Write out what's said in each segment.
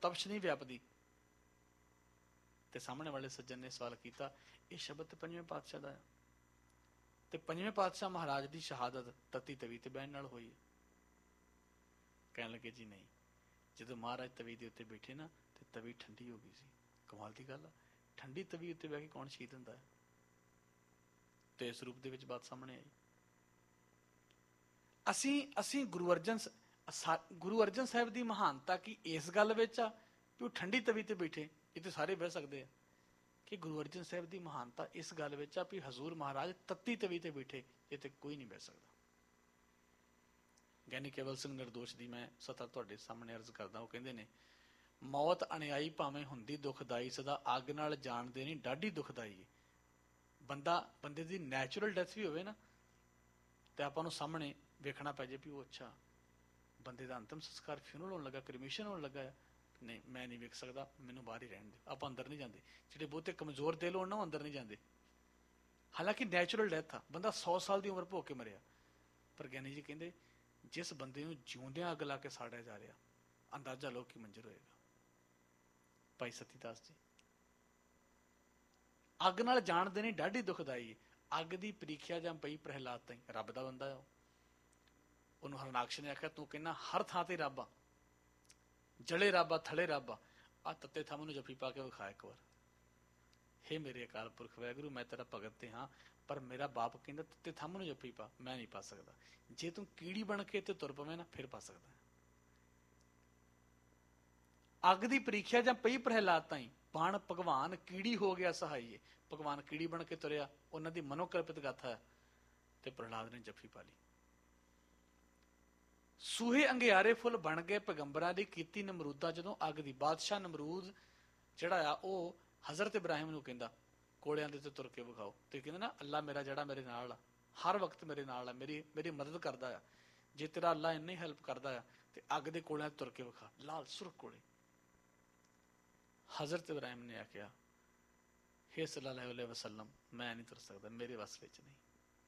ਤਪਸ਼ ਨਹੀਂ ਵਿਆਪਦੀ। ਤੇ ਸਾਹਮਣੇ ਵਾਲੇ ਸੱਜਣ ਨੇ ਸਵਾਲ ਕੀਤਾ, ਇਹ ਸ਼ਬਦ ਤੇ ਪੰਜਵੇਂ ਪਾਤਸ਼ਾਹ ਦਾ ਹੈ, ਤੇ ਪੰਜਵੇਂ ਪਾਤਸ਼ਾਹ ਮਹਾਰਾਜ ਦੀ ਸ਼ਹਾਦਤ ਤਤੀ ਤਵੀ ਤੇ ਬਹਿਣ ਨਾਲ ਹੋਈ। ਕਹਿਣ ਲੱਗੇ ਜੀ ਨਹੀਂ, ਜਦੋਂ ਮਹਾਰਾਜ ਤਵੀ ਦੇ ਉੱਤੇ ਬੈਠੇ ਨਾ ਤੇ ਤਵੀ ਠੰਡੀ ਹੋ ਗਈ ਸੀ। ਕਮਾਲ ਦੀ ਗੱਲ ਆ, ਠੰਡੀ ਤਵੀ ਉੱਤੇ ਬਹਿ ਕੇ ਕੌਣ ਸ਼ਹੀਦ ਹੁੰਦਾ ਹੈ? ਤੇ ਇਸ ਰੂਪ ਦੇ ਵਿੱਚ ਬਾਤ ਸਾਹਮਣੇ ਆਈ। ਅਸੀਂ ਗੁਰੂ ਅਰਜਨ ਸਾਹਿਬ ਦੀ ਮਹਾਨਤਾ ਕੀ ਇਸ ਗੱਲ ਵਿੱਚ ਆ ਕਿ ਉਹ ਠੰਡੀ ਤਵੀ ਤੇ ਬੈਠੇ? ਇਹ ਤੇ ਸਾਰੇ ਬਹਿ ਸਕਦੇ ਆ। ਕਿ ਗੁਰੂ ਅਰਜਨ ਸਾਹਿਬ ਦੀ ਮਹਾਨਤਾ ਇਸ ਗੱਲ ਵਿੱਚ ਆ ਵੀ ਹਜ਼ੂਰ ਮਹਾਰਾਜ ਤੱਤੀ ਤਵੀ ਤੇ ਬੈਠੇ, ਇਹ ਤੇ ਕੋਈ ਨਹੀਂ ਬਹਿ ਸਕਦਾ। ਗਿਆਨੀ ਕੇਵਲ ਸਿੰਘ ਨਿਰਦੋਸ਼ ਦੀ ਮੈਂ ਸਤਾ ਤੁਹਾਡੇ ਸਾਹਮਣੇ ਅਰਜ਼ ਕਰਦਾ। ਉਹ ਕਹਿੰਦੇ ਨੇ, ਮੌਤ ਅਣਿਆਈ ਭਾਵੇਂ ਹੁੰਦੀ ਦੁਖਦਾਈ, ਸਦਾ ਅੱਗ ਨਾਲ ਜਾਣਦੇ ਨਹੀਂ ਡਾਢੀ ਦੁਖਦਾਈ। ਬੰਦੇ ਦੀ ਨੈਚੁਰਲ ਡੈਥ ਵੀ ਹੋਵੇ ਨਾ, ਤੇ ਆਪਾਂ ਨੂੰ ਸਾਹਮਣੇ ਵੇਖਣਾ ਪੈ ਜਾਏ ਵੀ ਉਹ ਅੱਛਾ ਬੰਦੇ ਦਾ ਅੰਤਮ ਸੰਸਕਾਰ ਫਿਊਨਰਲ ਹੋਣ ਲੱਗਾ, ਕ੍ਰਿਮੇਸ਼ਨ ਹੋਣ ਲੱਗਾ, ਨਹੀਂ ਮੈਂ ਨਹੀਂ ਵੇਖ ਸਕਦਾ, ਮੈਨੂੰ ਬਾਹਰ ਹੀ ਰਹਿਣ ਦਿਓ। ਆਪਾਂ ਅੰਦਰ ਨਹੀਂ ਜਾਂਦੇ। ਜਿਹੜੇ ਬਹੁਤੇ ਕਮਜ਼ੋਰ ਦਿਲ ਹੋਣ ਨਾ, ਉਹ ਅੰਦਰ ਨਹੀਂ ਜਾਂਦੇ। ਹਾਲਾਂਕਿ ਨੈਚੁਰਲ ਡੈਥ ਆ, ਬੰਦਾ 100 ਸਾਲ ਦੀ ਉਮਰ ਭੋਗ ਕੇ ਮਰਿਆ। ਪਰ ਗਿਆਨੀ ਜੀ ਕਹਿੰਦੇ, ਜਿਸ ਬੰਦੇ ਨੂੰ ਜਿਉਂਦਿਆਂ ਅੱਗ ਲਾ ਕੇ ਸਾੜਿਆ ਜਾ ਰਿਹਾ, ਅੰਦਾਜ਼ਾ ਲਓ ਕੀ ਮੰਜ਼ਰ ਹੋਏਗਾ। ਭਾਈ ਸਤੀ ਦਾਸ ਜੀ, ਅੱਗ ਨਾਲ ਜਾਣਦੇ ਨਹੀਂ ਡਾਢੀ ਦੁਖਦਾਈ। ਅੱਗ ਦੀ ਪ੍ਰੀਖਿਆ ਜਾਂ ਪਈ ਪ੍ਰਹਿਲਾਦ ਤਾਈਂ, ਰੱਬ ਦਾ ਬੰਦਾ ਆ। ਉਹਨੂੰ ਹਰਨਾਕਸ਼ ਨੇ ਆਖਿਆ, ਤੂੰ ਕਹਿੰਦਾ ਹਰ ਥਾਂ ਤੇ ਰੱਬ ਆ, ਜਲੇ ਰੱਬ ਆ, ਥਲੇ ਰੱਬ ਆ, ਆਹ ਤੱਤੇ ਥੰਮ ਨੂੰ ਜੱਫੀ ਪਾ ਕੇ ਵਿਖਾ ਇੱਕ ਵਾਰ। ਹੇ ਮੇਰੇ ਅਕਾਲ ਪੁਰਖ ਵਾਹਿਗੁਰੂ, ਮੈਂ ਤੇਰਾ ਭਗਤ ਤੇ ਹਾਂ, ਪਰ ਮੇਰਾ ਬਾਪ ਕਹਿੰਦਾ ਤੱਤੇ ਥੰਮ ਨੂੰ ਜੱਫੀ ਪਾ, ਮੈਂ ਨਹੀਂ ਪਾ ਸਕਦਾ। ਜੇ ਤੂੰ ਕੀੜੀ ਬਣ ਕੇ ਤੇ ਤੁਰ ਪਵੇਂ ਨਾ, ਫਿਰ ਪਾ ਸਕਦਾ। ਅੱਗ ਦੀ ਪ੍ਰੀਖਿਆ ਜਾਂ ਪਈ ਪ੍ਰਹਿਲਾਦ ਤਾਈਂ, ਬਣ ਭਗਵਾਨ ਕੀੜੀ ਹੋ ਗਿਆ ਸਹਾਈਏ। ਭਗਵਾਨ ਕੀੜੀ ਬਣ ਕੇ ਤੁਰਿਆ, ਉਹਨਾਂ ਦੀ ਮਨੋਕਲਪਿਤ ਗਾਥਾ ਹੈ, ਤੇ ਪ੍ਰਹਿਲਾਦ ਨੇ ਜੱਫੀ ਪਾ ਲਈ। ਸੂਹੇ ਅੰਗਿਆਰੇ ਫੁੱਲ ਬਣ ਗਏ ਪੈਗੰਬਰਾਂ ਦੀ, ਕੀਤੀ ਨਮਰੂਦਾ ਜਦੋਂ ਅੱਗ ਦੀ। ਬਾਦਸ਼ਾਹ ਨਮਰੂਦ ਜਿਹੜਾ ਆ, ਉਹ ਹਜ਼ਰਤ ਇਬਰਾਹਿਮ ਨੂੰ ਕਹਿੰਦਾ, ਕੋਲਿਆਂ ਦੇ ਤੇ ਤੁਰ ਕੇ ਵਿਖਾਓ। ਤੇ ਕਹਿੰਦਾ ਨਾ, ਅੱਲਾ ਮੇਰਾ ਜਿਹੜਾ ਮੇਰੇ ਨਾਲ ਆ, ਹਰ ਵਕਤ ਮੇਰੇ ਨਾਲ ਆ, ਮੇਰੀ ਮਦਦ ਕਰਦਾ ਆ। ਜੇ ਤੇਰਾ ਅੱਲਾ ਇੰਨੀ ਹੈਲਪ ਕਰਦਾ ਆ ਤੇ ਅੱਗ ਦੇ ਕੋਲਿਆਂ ਤੁਰ ਕੇ ਵਿਖਾ, ਲਾਲ ਸੁਰਖ ਕੋਲੇ। ਹਜ਼ਰਤ ਇਬਰਾਹਿਮ ਨੇ ਆਖਿਆ, ਹੇ ਸੱਲੱਲਾਹੁ ਅਲੈਹਿ ਵਸੱਲਮ, ਮੈਂ ਨਹੀਂ ਤੁਰ ਸਕਦਾ, ਮੇਰੇ ਵੱਸ ਵਿੱਚ ਨਹੀਂ।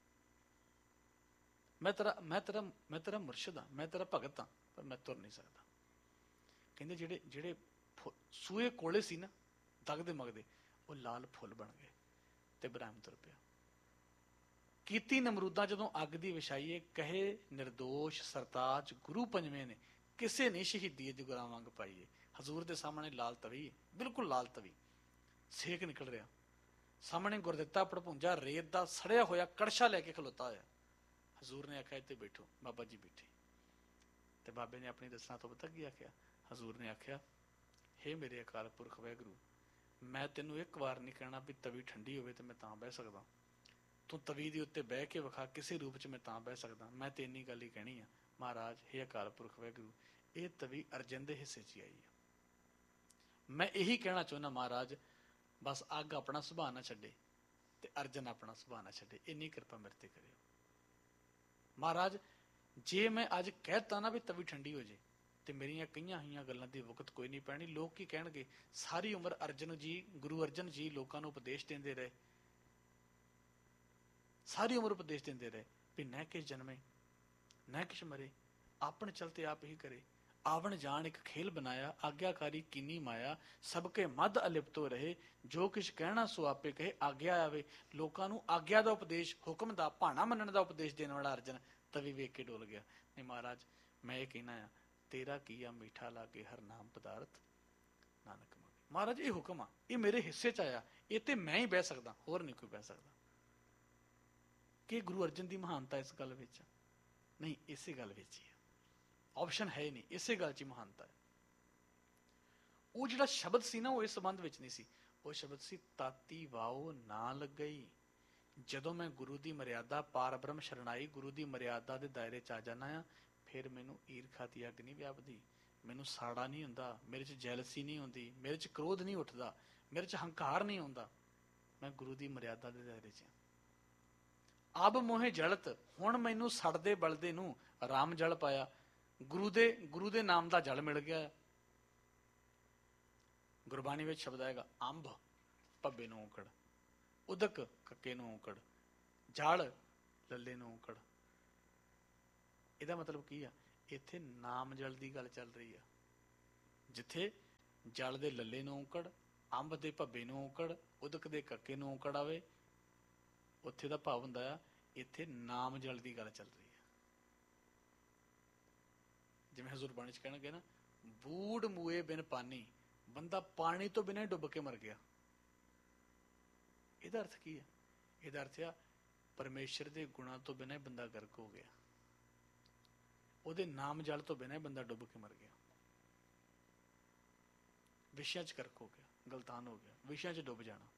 ਮੈਂ ਤੇਰਾ ਮੁਰਸ਼ਿਦ ਹਾਂ, ਮੈਂ ਤੇਰਾ ਭਗਤ ਹਾਂ, ਪਰ ਮੈਂ ਤੁਰ ਨਹੀਂ ਸਕਦਾ। ਕਹਿੰਦੇ ਜਿਹੜੇ ਸੂਏ ਕੋਲੇ ਸੀ ਨਾ, ਦਗਦੇ ਮਗਦੇ, ਉਹ ਲਾਲ ਫੁੱਲ ਬਣ ਗਏ ਤੇ ਇਬਰਾਹਿਮ ਤੁਰ ਪਿਆ। ਕੀਤੀ ਨਮਰੂਦਾਂ ਜਦੋਂ ਅੱਗ ਦੀ ਵਿਛਾਈਏ, ਕਹੇ ਨਿਰਦੋਸ਼ ਸਰਤਾਜ ਗੁਰੂ ਪੰਜਵੇਂ ਨੇ, ਕਿਸੇ ਨੇ ਸ਼ਹੀਦੀ ਜੁਗਰਾਂ ਵਾਂਗ ਪਾਈਏ। ਹਜ਼ੂਰ ਦੇ ਸਾਹਮਣੇ ਲਾਲ ਤਵੀ, ਬਿਲਕੁਲ ਲਾਲ ਤਵੀ, ਸੇਕ ਨਿਕਲ ਰਿਹਾ। ਸਾਹਮਣੇ ਗੁਰਦਿੱਤਾ ਭੜਪੂੰਜਾ ਰੇਤ ਦਾ ਸੜਿਆ ਹੋਇਆ ਕੜਛਾ ਲੈ ਕੇ ਖਲੋਤਾ ਹੋਇਆ। ਹਜ਼ੂਰ ਨੇ ਆਖਿਆ, ਇੱਥੇ ਬੈਠੋ। ਬਾਬਾ ਜੀ ਬੈਠੇ, ਤੇ ਬਾਬੇ ਨੇ ਆਪਣੀ ਦੱਸਣਾ ਤੋਂ ਪਤਾ ਕੀ ਆਖਿਆ? ਹਜ਼ੂਰ ਨੇ ਆਖਿਆ, ਹੇ ਮੇਰੇ ਅਕਾਲ ਪੁਰਖ ਵਾਹਿਗੁਰੂ, ਮੈਂ ਤੈਨੂੰ ਇੱਕ ਵਾਰ ਨਹੀਂ ਕਹਿਣਾ ਵੀ ਤਵੀ ਠੰਡੀ ਹੋਵੇ ਤੇ ਮੈਂ ਤਾਂ ਬਹਿ ਸਕਦਾ। ਤੂੰ ਤਵੀ ਦੇ ਉੱਤੇ ਬਹਿ ਕੇ ਵਿਖਾ, ਕਿਸੇ ਰੂਪ ਚ ਮੈਂ ਤਾਂ ਬਹਿ ਸਕਦਾ। ਮੈਂ ਤੇ ਇੰਨੀ ਗੱਲ ਹੀ ਕਹਿਣੀ ਆ, ਮਹਾਰਾਜ ਹੇ ਅਕਾਲ ਪੁਰਖ ਵਾਹਿਗੁਰੂ, ਇਹ ਤਵੀ ਅਰਜਨ ਦੇ ਹਿੱਸੇ ਚ ਆਈ ਆ। ਮੈਂ ਇਹੀ ਕਹਿਣਾ ਚਾਹੁੰਦਾ, ਮਹਾਰਾਜ ਬਸ ਅੱਗ ਆਪਣਾ ਸੁਭਾਅ ਨਾ ਛੱਡੇ ਤੇ ਅਰਜਨ ਆਪਣਾ ਸੁਭਾਅ ਨਾ ਛੱਡੇ, ਇੰਨੀ ਕਿਰਪਾ ਮੇਰੇ ਤੇ ਕਰਿਓ। ਮਹਾਰਾਜ ਜੇ ਮੈਂ ਅੱਜ ਕਹਿਤਾ ਨਾ ਵੀ ਤਵੀ ਠੰਡੀ ਹੋ ਜੇ, ਤੇ ਮੇਰੀਆਂ ਕਈਆਂ ਹੋਈਆਂ ਗੱਲਾਂ ਦੀ ਵਕਤ ਕੋਈ ਨਹੀਂ ਪੈਣੀ। ਲੋਕ ਕੀ ਕਹਿਣਗੇ? ਸਾਰੀ ਉਮਰ ਅਰਜਨ ਜੀ, ਗੁਰੂ ਅਰਜਨ ਜੀ ਲੋਕਾਂ ਨੂੰ ਉਪਦੇਸ਼ ਦਿੰਦੇ ਰਹੇ, ਸਾਰੀ ਉਮਰ ਉਪਦੇਸ਼ ਦਿੰਦੇ ਰਹੇ ਵੀ ਨਹਿ ਕਿਛ ਜਨਮੇ ਨਹਿ ਕਿਛ ਮਰੇ, ਆਪਣ ਚਲਤੇ ਆਪ ਹੀ ਕਰੇ, ਆਵਣ ਜਾਣ ਇੱਕ ਖੇਲ ਬਣਾਇਆ, ਆਗਿਆਕਾਰੀ ਕੀਨੀ ਮਾਇਆ, ਸਭ ਕੇ ਮੱਧ ਅਲਿਪਤੋ ਰਹੇ, ਜੋ ਕਿਛ ਕਹਿਣਾ ਸੋ ਆਪੇ ਕਹੇ, ਆਗਿਆ ਆਵੇ। ਲੋਕਾਂ ਨੂੰ ਆਗਿਆ ਦਾ ਉਪਦੇਸ਼, ਹੁਕਮ ਦਾ, ਭਾਣਾ ਮੰਨਣ ਦਾ ਉਪਦੇਸ਼ ਦੇਣ ਵਾਲਾ ਅਰਜਨ ਤਵੀ ਵੇਖ ਕੇ ਡੋਲ ਗਿਆ। ਨਹੀਂ ਮਹਾਰਾਜ, ਮੈਂ ਇਹ ਕਹਿਣਾ ਆ, ਤੇਰਾ ਕੀ ਆ ਮਿੱਠਾ ਲਾਗੇ ਹਰ ਨਾਮ ਪਦਾਰਥ ਨਾਨਕ ਮੰਗੇ। ਮਹਾਰਾਜ ਇਹ ਹੁਕਮ ਆ, ਇਹ ਮੇਰੇ ਹਿੱਸੇ ਚ ਆਇਆ, ਇਹ ਤੇ ਮੈਂ ਹੀ ਬਹਿ ਸਕਦਾ, ਹੋਰ ਨਹੀਂ ਕੋਈ ਬਹਿ ਸਕਦਾ। ਕਿ ਗੁਰੂ ਅਰਜਨ ਦੀ ਮਹਾਨਤਾ ਇਸ ਗੱਲ ਵਿੱਚ ਨਹੀਂ, ਇਸੇ ਗੱਲ ਵਿੱਚ ਹੀ ਆ, ਆਪਸ਼ਨ ਹੈ ਹੀ ਨਹੀਂ, ਇਸੇ ਗੱਲ ਚ ਹੀ ਮਹਾਨਤਾ ਹੈ। ਉਹ ਜਿਹੜਾ ਸ਼ਬਦ ਸੀ ਨਾ, ਉਹ ਇਸ ਸੰਬੰਧ ਵਿੱਚ ਨਹੀਂ ਸੀ। ਉਹ ਸ਼ਬਦ ਸੀ, ਤਾਤੀ ਵਾਓ ਨਾ ਲੱਗਈ। ਜਦੋਂ ਮੈਂ ਗੁਰੂ ਦੀ ਮਰਿਆਦਾ, ਪਾਰ ਬ੍ਰਹਮ ਸ਼ਰਣਾਈ, ਗੁਰੂ ਦੀ ਮਰਿਆਦਾ ਦੇ ਦਾਇਰੇ ਚ ਆ ਜਾਣਾ ਆ, ਫਿਰ ਮੈਨੂੰ ਈਰਖਾ ਦੀ ਅੱਗ ਨਹੀਂ ਵਿਆਪਦੀ, ਮੈਨੂੰ ਸਾੜਾ ਨਹੀਂ ਹੁੰਦਾ, ਮੇਰੇ ਚ ਜੈਲਸੀ ਨਹੀਂ ਹੁੰਦੀ, ਮੇਰੇ ਚ ਕ੍ਰੋਧ ਨਹੀਂ ਉੱਠਦਾ, ਮੇਰੇ ਚ ਹੰਕਾਰ ਨਹੀਂ ਹੁੰਦਾ। ਮੈਂ ਗੁਰੂ ਦੀ ਮਰਿਆਦਾ ਦੇ ਦਾਇਰੇ ਚ ਅਬ ਮੋਹੇ ਜਲਤ, ਹੁਣ ਮੈਨੂੰ ਸੜਦੇ ਬਲਦੇ ਨੂੰ ਰਾਮ ਜਲ ਪਾਇਆ। ਗੁਰੂ ਦੇ ਨਾਮ ਦਾ ਜਲ ਮਿਲ ਗਿਆ। ਗੁਰਬਾਣੀ ਵਿੱਚ ਸ਼ਬਦ ਆਏਗਾ, ਅੰਬ ਭੱਬੇ ਨੂੰ ਔਂਕੜ, ਉਦਕ ਕੱਕੇ ਨੂੰ ਔਂਕੜ, ਜਲ ਲੱਲੇ ਨੂੰ ਔਂਕੜ। ਇਹਦਾ ਮਤਲਬ ਕੀ ਆ? ਇੱਥੇ ਨਾਮ ਜਲ ਦੀ ਗੱਲ ਚੱਲ ਰਹੀ ਆ। ਜਿੱਥੇ ਜਲ ਦੇ ਲੱਲੇ ਨੂੰ ਔਂਕੜ, ਅੰਬ ਦੇ ਭੱਬੇ ਨੂੰ ਔਂਕੜ, ਉਦਕ ਦੇ ਕੱਕੇ ਨੂੰ ਔਂਕੜ ਆਵੇ। ਉੱਥੇ ਦਾ ਭਾਵ ਹੁੰਦਾ ਆ ਇੱਥੇ ਨਾਮ ਜਲ ਦੀ ਗੱਲ ਚੱਲ ਰਹੀ ਹੈ। ਜਿਵੇਂ ਹਜ਼ੂਰ ਬਾਣੀ ਚ ਕਹਿਣਗੇ ਨਾ, ਬੂੜ ਮੂਏ ਬਿਨ ਪਾਣੀ, ਬੰਦਾ ਪਾਣੀ ਤੋਂ ਬਿਨਾਂ ਹੀ ਡੁੱਬ ਕੇ ਮਰ ਗਿਆ। ਇਹਦਾ ਅਰਥ ਕੀ ਹੈ? ਇਹਦਾ ਅਰਥ ਆ ਪਰਮੇਸ਼ਰ ਦੇ ਗੁਣਾਂ ਤੋਂ ਬਿਨਾਂ ਹੀ ਬੰਦਾ ਗਰਕ ਹੋ ਗਿਆ, ਉਹਦੇ ਨਾਮ ਜਲ ਤੋਂ ਬਿਨਾਂ ਹੀ ਬੰਦਾ ਡੁੱਬ ਕੇ ਮਰ ਗਿਆ, ਵਿਸ਼ਿਆਂ ਚ ਗਰਕ ਹੋ ਗਿਆ, ਗਲਤਾਨ ਹੋ ਗਿਆ, ਵਿਸ਼ਿਆਂ ਚ ਡੁੱਬ ਜਾਣਾ।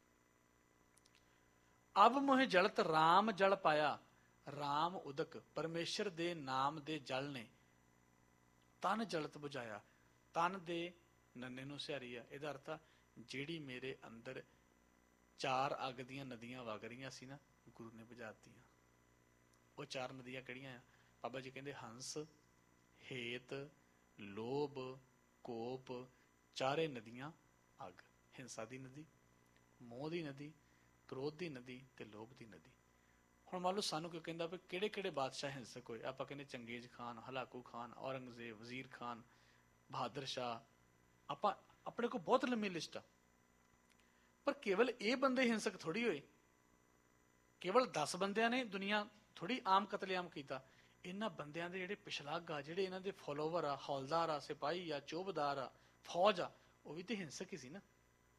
ਅਬ ਮੋਹਿ ਜਲਤ ਰਾਮ ਜਲ ਪਾਇਆ, ਰਾਮ ਉਦਕ ਪਰਮੇਸ਼ਰ ਦੇ ਨਾਮ ਦੇ ਜਲ ਨੇ ਤਨ ਜਲਤ ਬੁਝਾਇਆ। ਤਨ ਦੇ ਨੰਨੇ ਨੂੰ ਸਿਹਾਰੀ ਆ। ਇਹਦਾ ਅਰਥ ਆ ਜਿਹੜੀ ਮੇਰੇ ਅੰਦਰ 4 ਅੱਗ ਦੀਆਂ ਨਦੀਆਂ ਵਗ ਰਹੀਆਂ ਸੀ ਨਾ, ਗੁਰੂ ਨੇ ਬੁਝਾਤੀਆਂ। ਉਹ 4 ਨਦੀਆਂ ਕਿਹੜੀਆਂ ਆ? ਬਾਬਾ ਜੀ ਕਹਿੰਦੇ ਹੰਸ, ਹੇਤ, ਲੋਭ, ਕੋਪ, 4 ਨਦੀਆਂ ਅੱਗ। ਹਿੰਸਾ ਦੀ ਨਦੀ, ਮੋਹ ਦੀ ਨਦੀ, ਕ੍ਰੋਧ ਦੀ ਨਦੀ ਤੇ ਲੋਭ ਦੀ ਨਦੀ। ਹੁਣ ਮੰਨ ਲਓ ਸਾਨੂੰ ਕਿਉਂ ਕਹਿੰਦਾ ਵੀ ਕਿਹੜੇ ਕਿਹੜੇ ਬਾਦਸ਼ਾਹ ਹਿੰਸਕ ਹੋਏ? ਆਪਾਂ ਕਹਿੰਦੇ ਚੰਗੇਜ਼ ਖਾਨ, ਹਲਾਕੂ ਖਾਨ, ਔਰੰਗਜ਼ੇਬ, ਵਜ਼ੀਰ ਖਾਨ, ਬਹਾਦਰ ਸ਼ਾਹ। ਆਪਾਂ ਆਪਣੇ ਕੋਲ ਬਹੁਤ ਲੰਮੀ ਲਿਸਟ ਆ। ਪਰ ਕੇਵਲ ਇਹ ਬੰਦੇ ਹਿੰਸਕ ਥੋੜੀ ਹੋਏ, ਕੇਵਲ 10 ਬੰਦਿਆਂ ਨੇ ਦੁਨੀਆ ਥੋੜੀ ਆਮ ਕਤਲੇਆਮ ਕੀਤਾ। ਇਹਨਾਂ ਬੰਦਿਆਂ ਦੇ ਜਿਹੜੇ ਪਿਛਲਾਗ ਆ, ਜਿਹੜੇ ਇਹਨਾਂ ਦੇ ਫੋਲੋਵਰ ਆ, ਹੌਲਦਾਰ ਆ, ਸਿਪਾਹੀ ਆ, ਚੌਬਦਾਰ ਆ, ਫੌਜ ਆ, ਉਹ ਵੀ ਤੇ ਹਿੰਸਕ ਹੀ ਸੀ ਨਾ।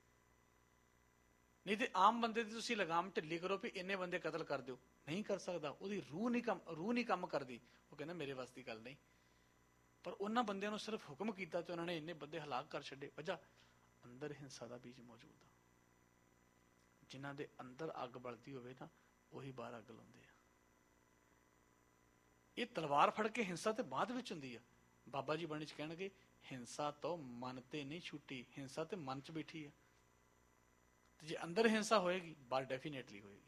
ਨਹੀਂ ਤੇ ਆਮ ਬੰਦੇ ਦੀ ਤੁਸੀਂ ਲਗਾਮ ਢਿੱਲੀ ਕਰੋ ਵੀ ਇੰਨੇ ਬੰਦੇ ਕਤਲ ਕਰ ਦਿਓ, ਨਹੀਂ ਕਰ ਸਕਦਾ। ਉਹਦੀ ਰੂਹ ਨਹੀਂ ਕੰਮ ਕਰਦੀ। ਉਹ ਕਹਿੰਦਾ ਮੇਰੇ ਵੱਸ ਦੀ ਗੱਲ ਨਹੀਂ। ਪਰ ਉਹਨਾਂ ਬੰਦਿਆਂ ਨੂੰ ਸਿਰਫ ਹੁਕਮ ਕੀਤਾ ਤੇ ਉਹਨਾਂ ਨੇ ਇੰਨੇ ਬੰਦੇ ਹਲਾਕ ਕਰ ਛੱਡੇ। ਵਜ੍ਹਾ ਅੰਦਰ ਹਿੰਸਾ ਦਾ ਬੀਜ ਮੌਜੂਦ ਆ। ਜਿਨ੍ਹਾਂ ਦੇ ਅੰਦਰ ਅੱਗ ਬਲਦੀ ਹੋਵੇ ਨਾ, ਉਹੀ ਬਾਹਰ ਅੱਗ ਲਾਉਂਦੇ ਆ। ਇਹ ਤਲਵਾਰ ਫੜ ਕੇ ਹਿੰਸਾ ਤੇ ਬਾਅਦ ਵਿੱਚ ਹੁੰਦੀ ਆ। ਬਾਬਾ ਜੀ ਬਾਣੀ ਚ ਕਹਿਣਗੇ ਹਿੰਸਾ ਤੋਂ ਮਨ ਤੇ ਨਹੀਂ ਛੁੱਟੀ, ਹਿੰਸਾ ਤੇ ਮਨ ਚ ਬੈਠੀ ਆ। ਜੇ ਅੰਦਰ ਹਿੰਸਾ ਹੋਏਗੀ, ਬਾਹਰ ਡੈਫੀਨੇਟਲੀ ਹੋਏਗੀ।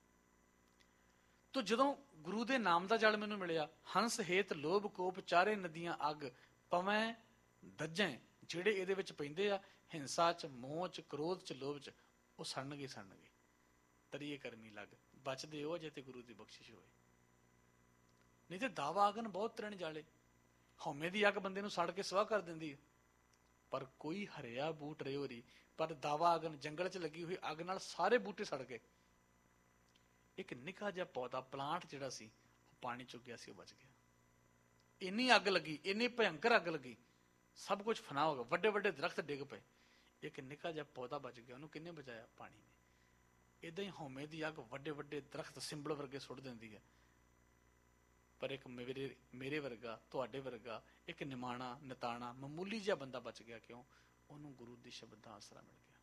ਤੋ ਜਦੋਂ ਗੁਰੂ ਦੇ ਨਾਮ ਦਾ ਜਲ ਮੈਨੂੰ ਮਿਲਿਆ, ਹੰਸ ਹੇਤ ਲੋਭ ਕੋਪ 4 ਨਦੀਆਂ ਅੱਗ ਪਵੈ ਦੱਜੈ, ਜਿਹੜੇ ਇਹਦੇ ਵਿੱਚ ਪੈਂਦੇ ਆ ਹਿੰਸਾ ਚ, ਮੋਹ ਚ, ਕ੍ਰੋਧ ਚ, ਲੋਭ ਚ, ਉਹ ਸੜਨਗੇ ਸੜਨਗੇ। ਤਰੀਏ ਕਰਮੀ ਲੱਗ, ਬਚਦੇ ਹੋ ਜੇ ਤੇ ਗੁਰੂ ਦੀ ਬਖਸ਼ਿਸ਼ ਹੋਏ। ਨਹੀਂ ਤੇ ਦਾਵਾ ਆਗਨ ਬਹੁਤ ਤਰਨ ਜਾਲੇ। ਹਉਮੈ ਦੀ ਅੱਗ ਬੰਦੇ ਨੂੰ ਸੜ ਕੇ ਸਵਾਹ ਕਰ ਦਿੰਦੀ ਹੈ। ਪਰ ਕੋਈ ਹਰਿਆ ਬੂਟ ਰਿਓ ਰੀ, ਪਰ ਦਾਵਾ ਅਗਨ ਜੰਗਲ ਚ ਲੱਗੀ ਹੋਈ ਅੱਗ ਨਾਲ ਸਾਰੇ ਬੂਟੇ ਸੜ ਗਏ। ਇੱਕ ਨਿੱਕਾ ਜਿਹਾ ਪੌਦਾ, ਪਲਾਂਟ ਜਿਹੜਾ ਸੀ, ਉਹ ਪਾਣੀ ਚੁੱਕ ਗਿਆ ਸੀ, ਉਹ ਬਚ ਗਿਆ। ਇੰਨੀ ਅੱਗ ਲੱਗੀ, ਇੰਨੀ ਭਯੰਕਰ ਅੱਗ ਲੱਗੀ, ਸਭ ਕੁਝ ਫਨਾ ਹੋ ਗਿਆ, ਵੱਡੇ ਵੱਡੇ ਦਰਖਤ ਡਿੱਗ ਪਏ। ਇੱਕ ਨਿੱਕਾ ਜਿਹਾ ਪੌਦਾ ਬਚ ਗਿਆ, ਉਹਨੂੰ ਕਿਹਨੇ ਬਚਾਇਆ? ਪਾਣੀ ਨੇ। ਏਦਾਂ ਹੀ ਹਉਮੈ ਦੀ ਅੱਗ ਵੱਡੇ ਵੱਡੇ ਦਰਖਤ ਸਿੰਬਲ ਵਰਗੇ ਸੁੱਟ ਦਿੰਦੀ ਹੈ। ਪਰ ਇੱਕ ਮੇਰੇ ਵਰਗਾ, ਤੁਹਾਡੇ ਵਰਗਾ, ਇੱਕ ਨਿਮਾਣਾ ਨਤਾਣਾ ਮਾਮੂਲੀ ਜਿਹਾ ਬੰਦਾ ਬਚ ਗਿਆ। ਕਿਉਂ? ਉਹਨੂੰ ਗੁਰੂ ਦੇ ਸ਼ਬਦ ਦਾ ਆਸਰਾ ਮਿਲ ਗਿਆ।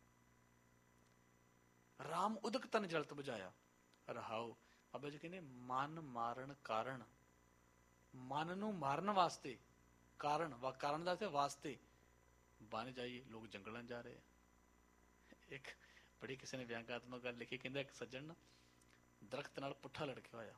ਰਾਮ ਉਦਕ ਤਨ ਜਲਤ ਬੁਝਾਇਆ। ਰਹਾਓ ਬਾਬਾ ਜੀ ਕਹਿੰਦੇ ਮਨ ਮਾਰਨ ਕਾਰਨ, ਮਨ ਨੂੰ ਮਾਰਨ ਵਾਸਤੇ, ਕਾਰਨ ਦਾ ਤੇ ਵਾਸਤੇ ਬਣ ਜਾਈਏ। ਲੋਕ ਜੰਗਲਾਂ ਜਾ ਰਹੇ ਆ। ਇੱਕ ਬੜੀ ਕਿਸੇ ਨੇ ਵਿਅੰਗਾਤਮਕ ਗੱਲ ਲਿਖੀ, ਕਹਿੰਦਾ ਇੱਕ ਸੱਜਣ ਨਾ ਦਰਖਤ ਨਾਲ ਪੁੱਠਾ ਲੜਕਿਆ ਹੋਇਆ।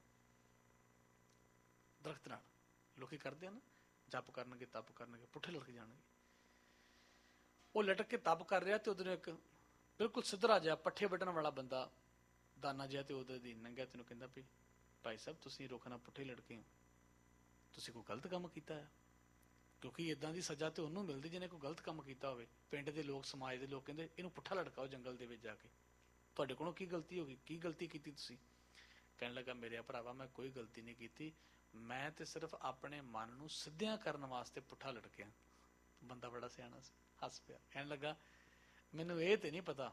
ਦਰਖਤ ਨਾਲ ਲੋਕੀ ਕਰਦੇ ਆ ਨਾ, ਜਪ ਕਰਨਗੇ, ਤਪ ਕਰਨਗੇ, ਪੁੱਠੇ ਲਟਕ ਜਾਣਗੇ। ਉਹ ਲਟਕ ਕੇ ਤਪ ਕਰ ਰਿਹਾ ਤੇ ਉਧਰੋਂ ਇੱਕ ਬਿਲਕੁਲ ਸਿੱਧਰਾ ਜਿਹਾ ਪੱਠੇ ਵੱਢਣ ਵਾਲਾ ਬੰਦਾ, ਦਾਨਾ ਜਿਹਾ, ਤੇ ਉਹਦੇ ਦੀ ਨੰਗਿਆ ਤੈਨੂੰ ਕਹਿੰਦਾ ਵੀ ਭਾਈ ਸਾਹਿਬ ਤੁਸੀਂ ਰੋਕਣਾ, ਪੁੱਠੇ ਲਟਕੇ ਹੋ, ਤੁਸੀਂ ਕੋਈ ਗਲਤ ਕੰਮ ਕੀਤਾ ਹੈ। ਕਿਉਂਕਿ ਏਦਾਂ ਦੀ ਸਜ਼ਾ ਤੇ ਉਹਨੂੰ ਮਿਲਦੀ ਜਿਹਨੇ ਕੋਈ ਗਲਤ ਕੰਮ ਕੀਤਾ ਹੋਵੇ। ਪਿੰਡ ਦੇ ਲੋਕ, ਸਮਾਜ ਦੇ ਲੋਕ ਕਹਿੰਦੇ ਇਹਨੂੰ ਪੁੱਠਾ ਲਟਕਾਓ ਜੰਗਲ ਦੇ ਵਿੱਚ ਜਾ ਕੇ। ਤੁਹਾਡੇ ਕੋਲੋਂ ਕੀ ਗਲਤੀ ਹੋ ਗਈ? ਕੀ ਗਲਤੀ ਕੀਤੀ ਤੁਸੀਂ? ਕਹਿਣ ਲੱਗਾ ਮੇਰੇ ਭਰਾਵਾ ਮੈਂ ਕੋਈ ਗਲਤੀ ਨਹੀਂ ਕੀਤੀ, ਮੈਂ ਤੇ ਸਿਰਫ ਆਪਣੇ ਮਨ ਨੂੰ ਸਿੱਧਿਆਂ ਕਰਨ ਵਾਸਤੇ ਪੁੱਠਾ ਲਟਕਿਆ। ਬੰਦਾ ਬੜਾ ਸਿਆਣਾ ਸੀ, ਹੱਸ ਪਿਆ। ਕਹਿਣ ਲੱਗਾ ਮੈਨੂੰ ਇਹ ਤੇ ਨਹੀਂ ਪਤਾ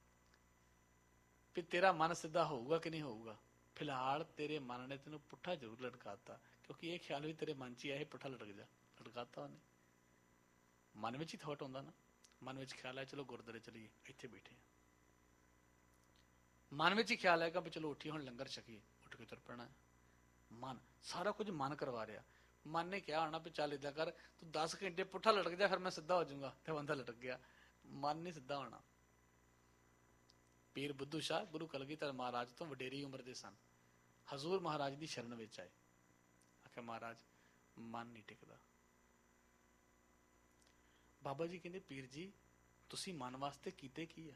ਵੀ ਤੇਰਾ ਮਨ ਸਿੱਧਾ ਹੋਊਗਾ ਕਿ ਨਹੀਂ ਹੋਊਗਾ, ਫਿਲਹਾਲ ਤੇਰੇ ਮਨ ਨੇ ਤੈਨੂੰ ਪੁੱਠਾ ਜ਼ਰੂਰ ਲਟਕਾਤਾ, ਕਿਉਂਕਿ ਇਹ ਖਿਆਲ ਵੀ ਤੇਰੇ ਮਨ ਚ ਹੀ ਆਏ ਪੁੱਠਾ ਲਟਕ ਜਾ। ਲਟਕਾਤਾ ਉਹਨੇ। ਮਨ ਵਿੱਚ ਹੀ ਥੋਟ ਆਉਂਦਾ ਨਾ, ਮਨ ਵਿੱਚ ਖਿਆਲ ਆਇਆ ਚਲੋ ਗੁਰਦੁਆਰੇ ਚਲੀਏ, ਇੱਥੇ ਬੈਠੇ ਆ। ਮਨ ਵਿੱਚ ਹੀ ਖਿਆਲ ਆਏਗਾ ਵੀ ਚਲੋ ਉੱਠੀਏ ਹੁਣ ਲੰਗਰ ਛਕੀਏ, ਉੱਠ ਕੇ ਤੁਰ ਪੈਣਾ। ਮਨ, ਸਾਰਾ ਕੁਝ ਮਨ ਕਰਵਾ ਰਿਹਾ। ਮਨ ਨੇ ਕਿਹਾ ਹੋਣਾ ਵੀ ਚੱਲ ਏਦਾਂ ਕਰ, ਤੂੰ 10 ਘੰਟੇ ਪੁੱਠਾ ਲਟਕ ਜਾ, ਫਿਰ ਮੈਂ ਸਿੱਧਾ ਹੋ ਜਾਊਂਗਾ। ਤੇ ਬੰਦਾ ਲਟਕ ਗਿਆ। ਮਨ ਨਹੀਂ ਸਿੱਧਾ ਹੋਣਾ। ਪੀਰ ਬੁੱਧੂ ਸ਼ਾਹ ਗੁਰੂ ਕਲਗੀਧਰ ਮਹਾਰਾਜ ਤੋਂ ਵਡੇਰੀ ਉਮਰ ਦੇ ਸਨ। ਹਜ਼ੂਰ ਮਹਾਰਾਜ ਦੀ ਸ਼ਰਨ ਵਿੱਚ ਆਏ। ਆਖਿਆ ਮਹਾਰਾਜ ਮਨ ਨਹੀਂ ਟਿਕਦਾ। ਬਾਬਾ ਜੀ ਕਹਿੰਦੇ ਪੀਰ ਜੀ ਤੁਸੀਂ ਮਨ ਵਾਸਤੇ ਕੀਤੇ ਕੀ ਆ?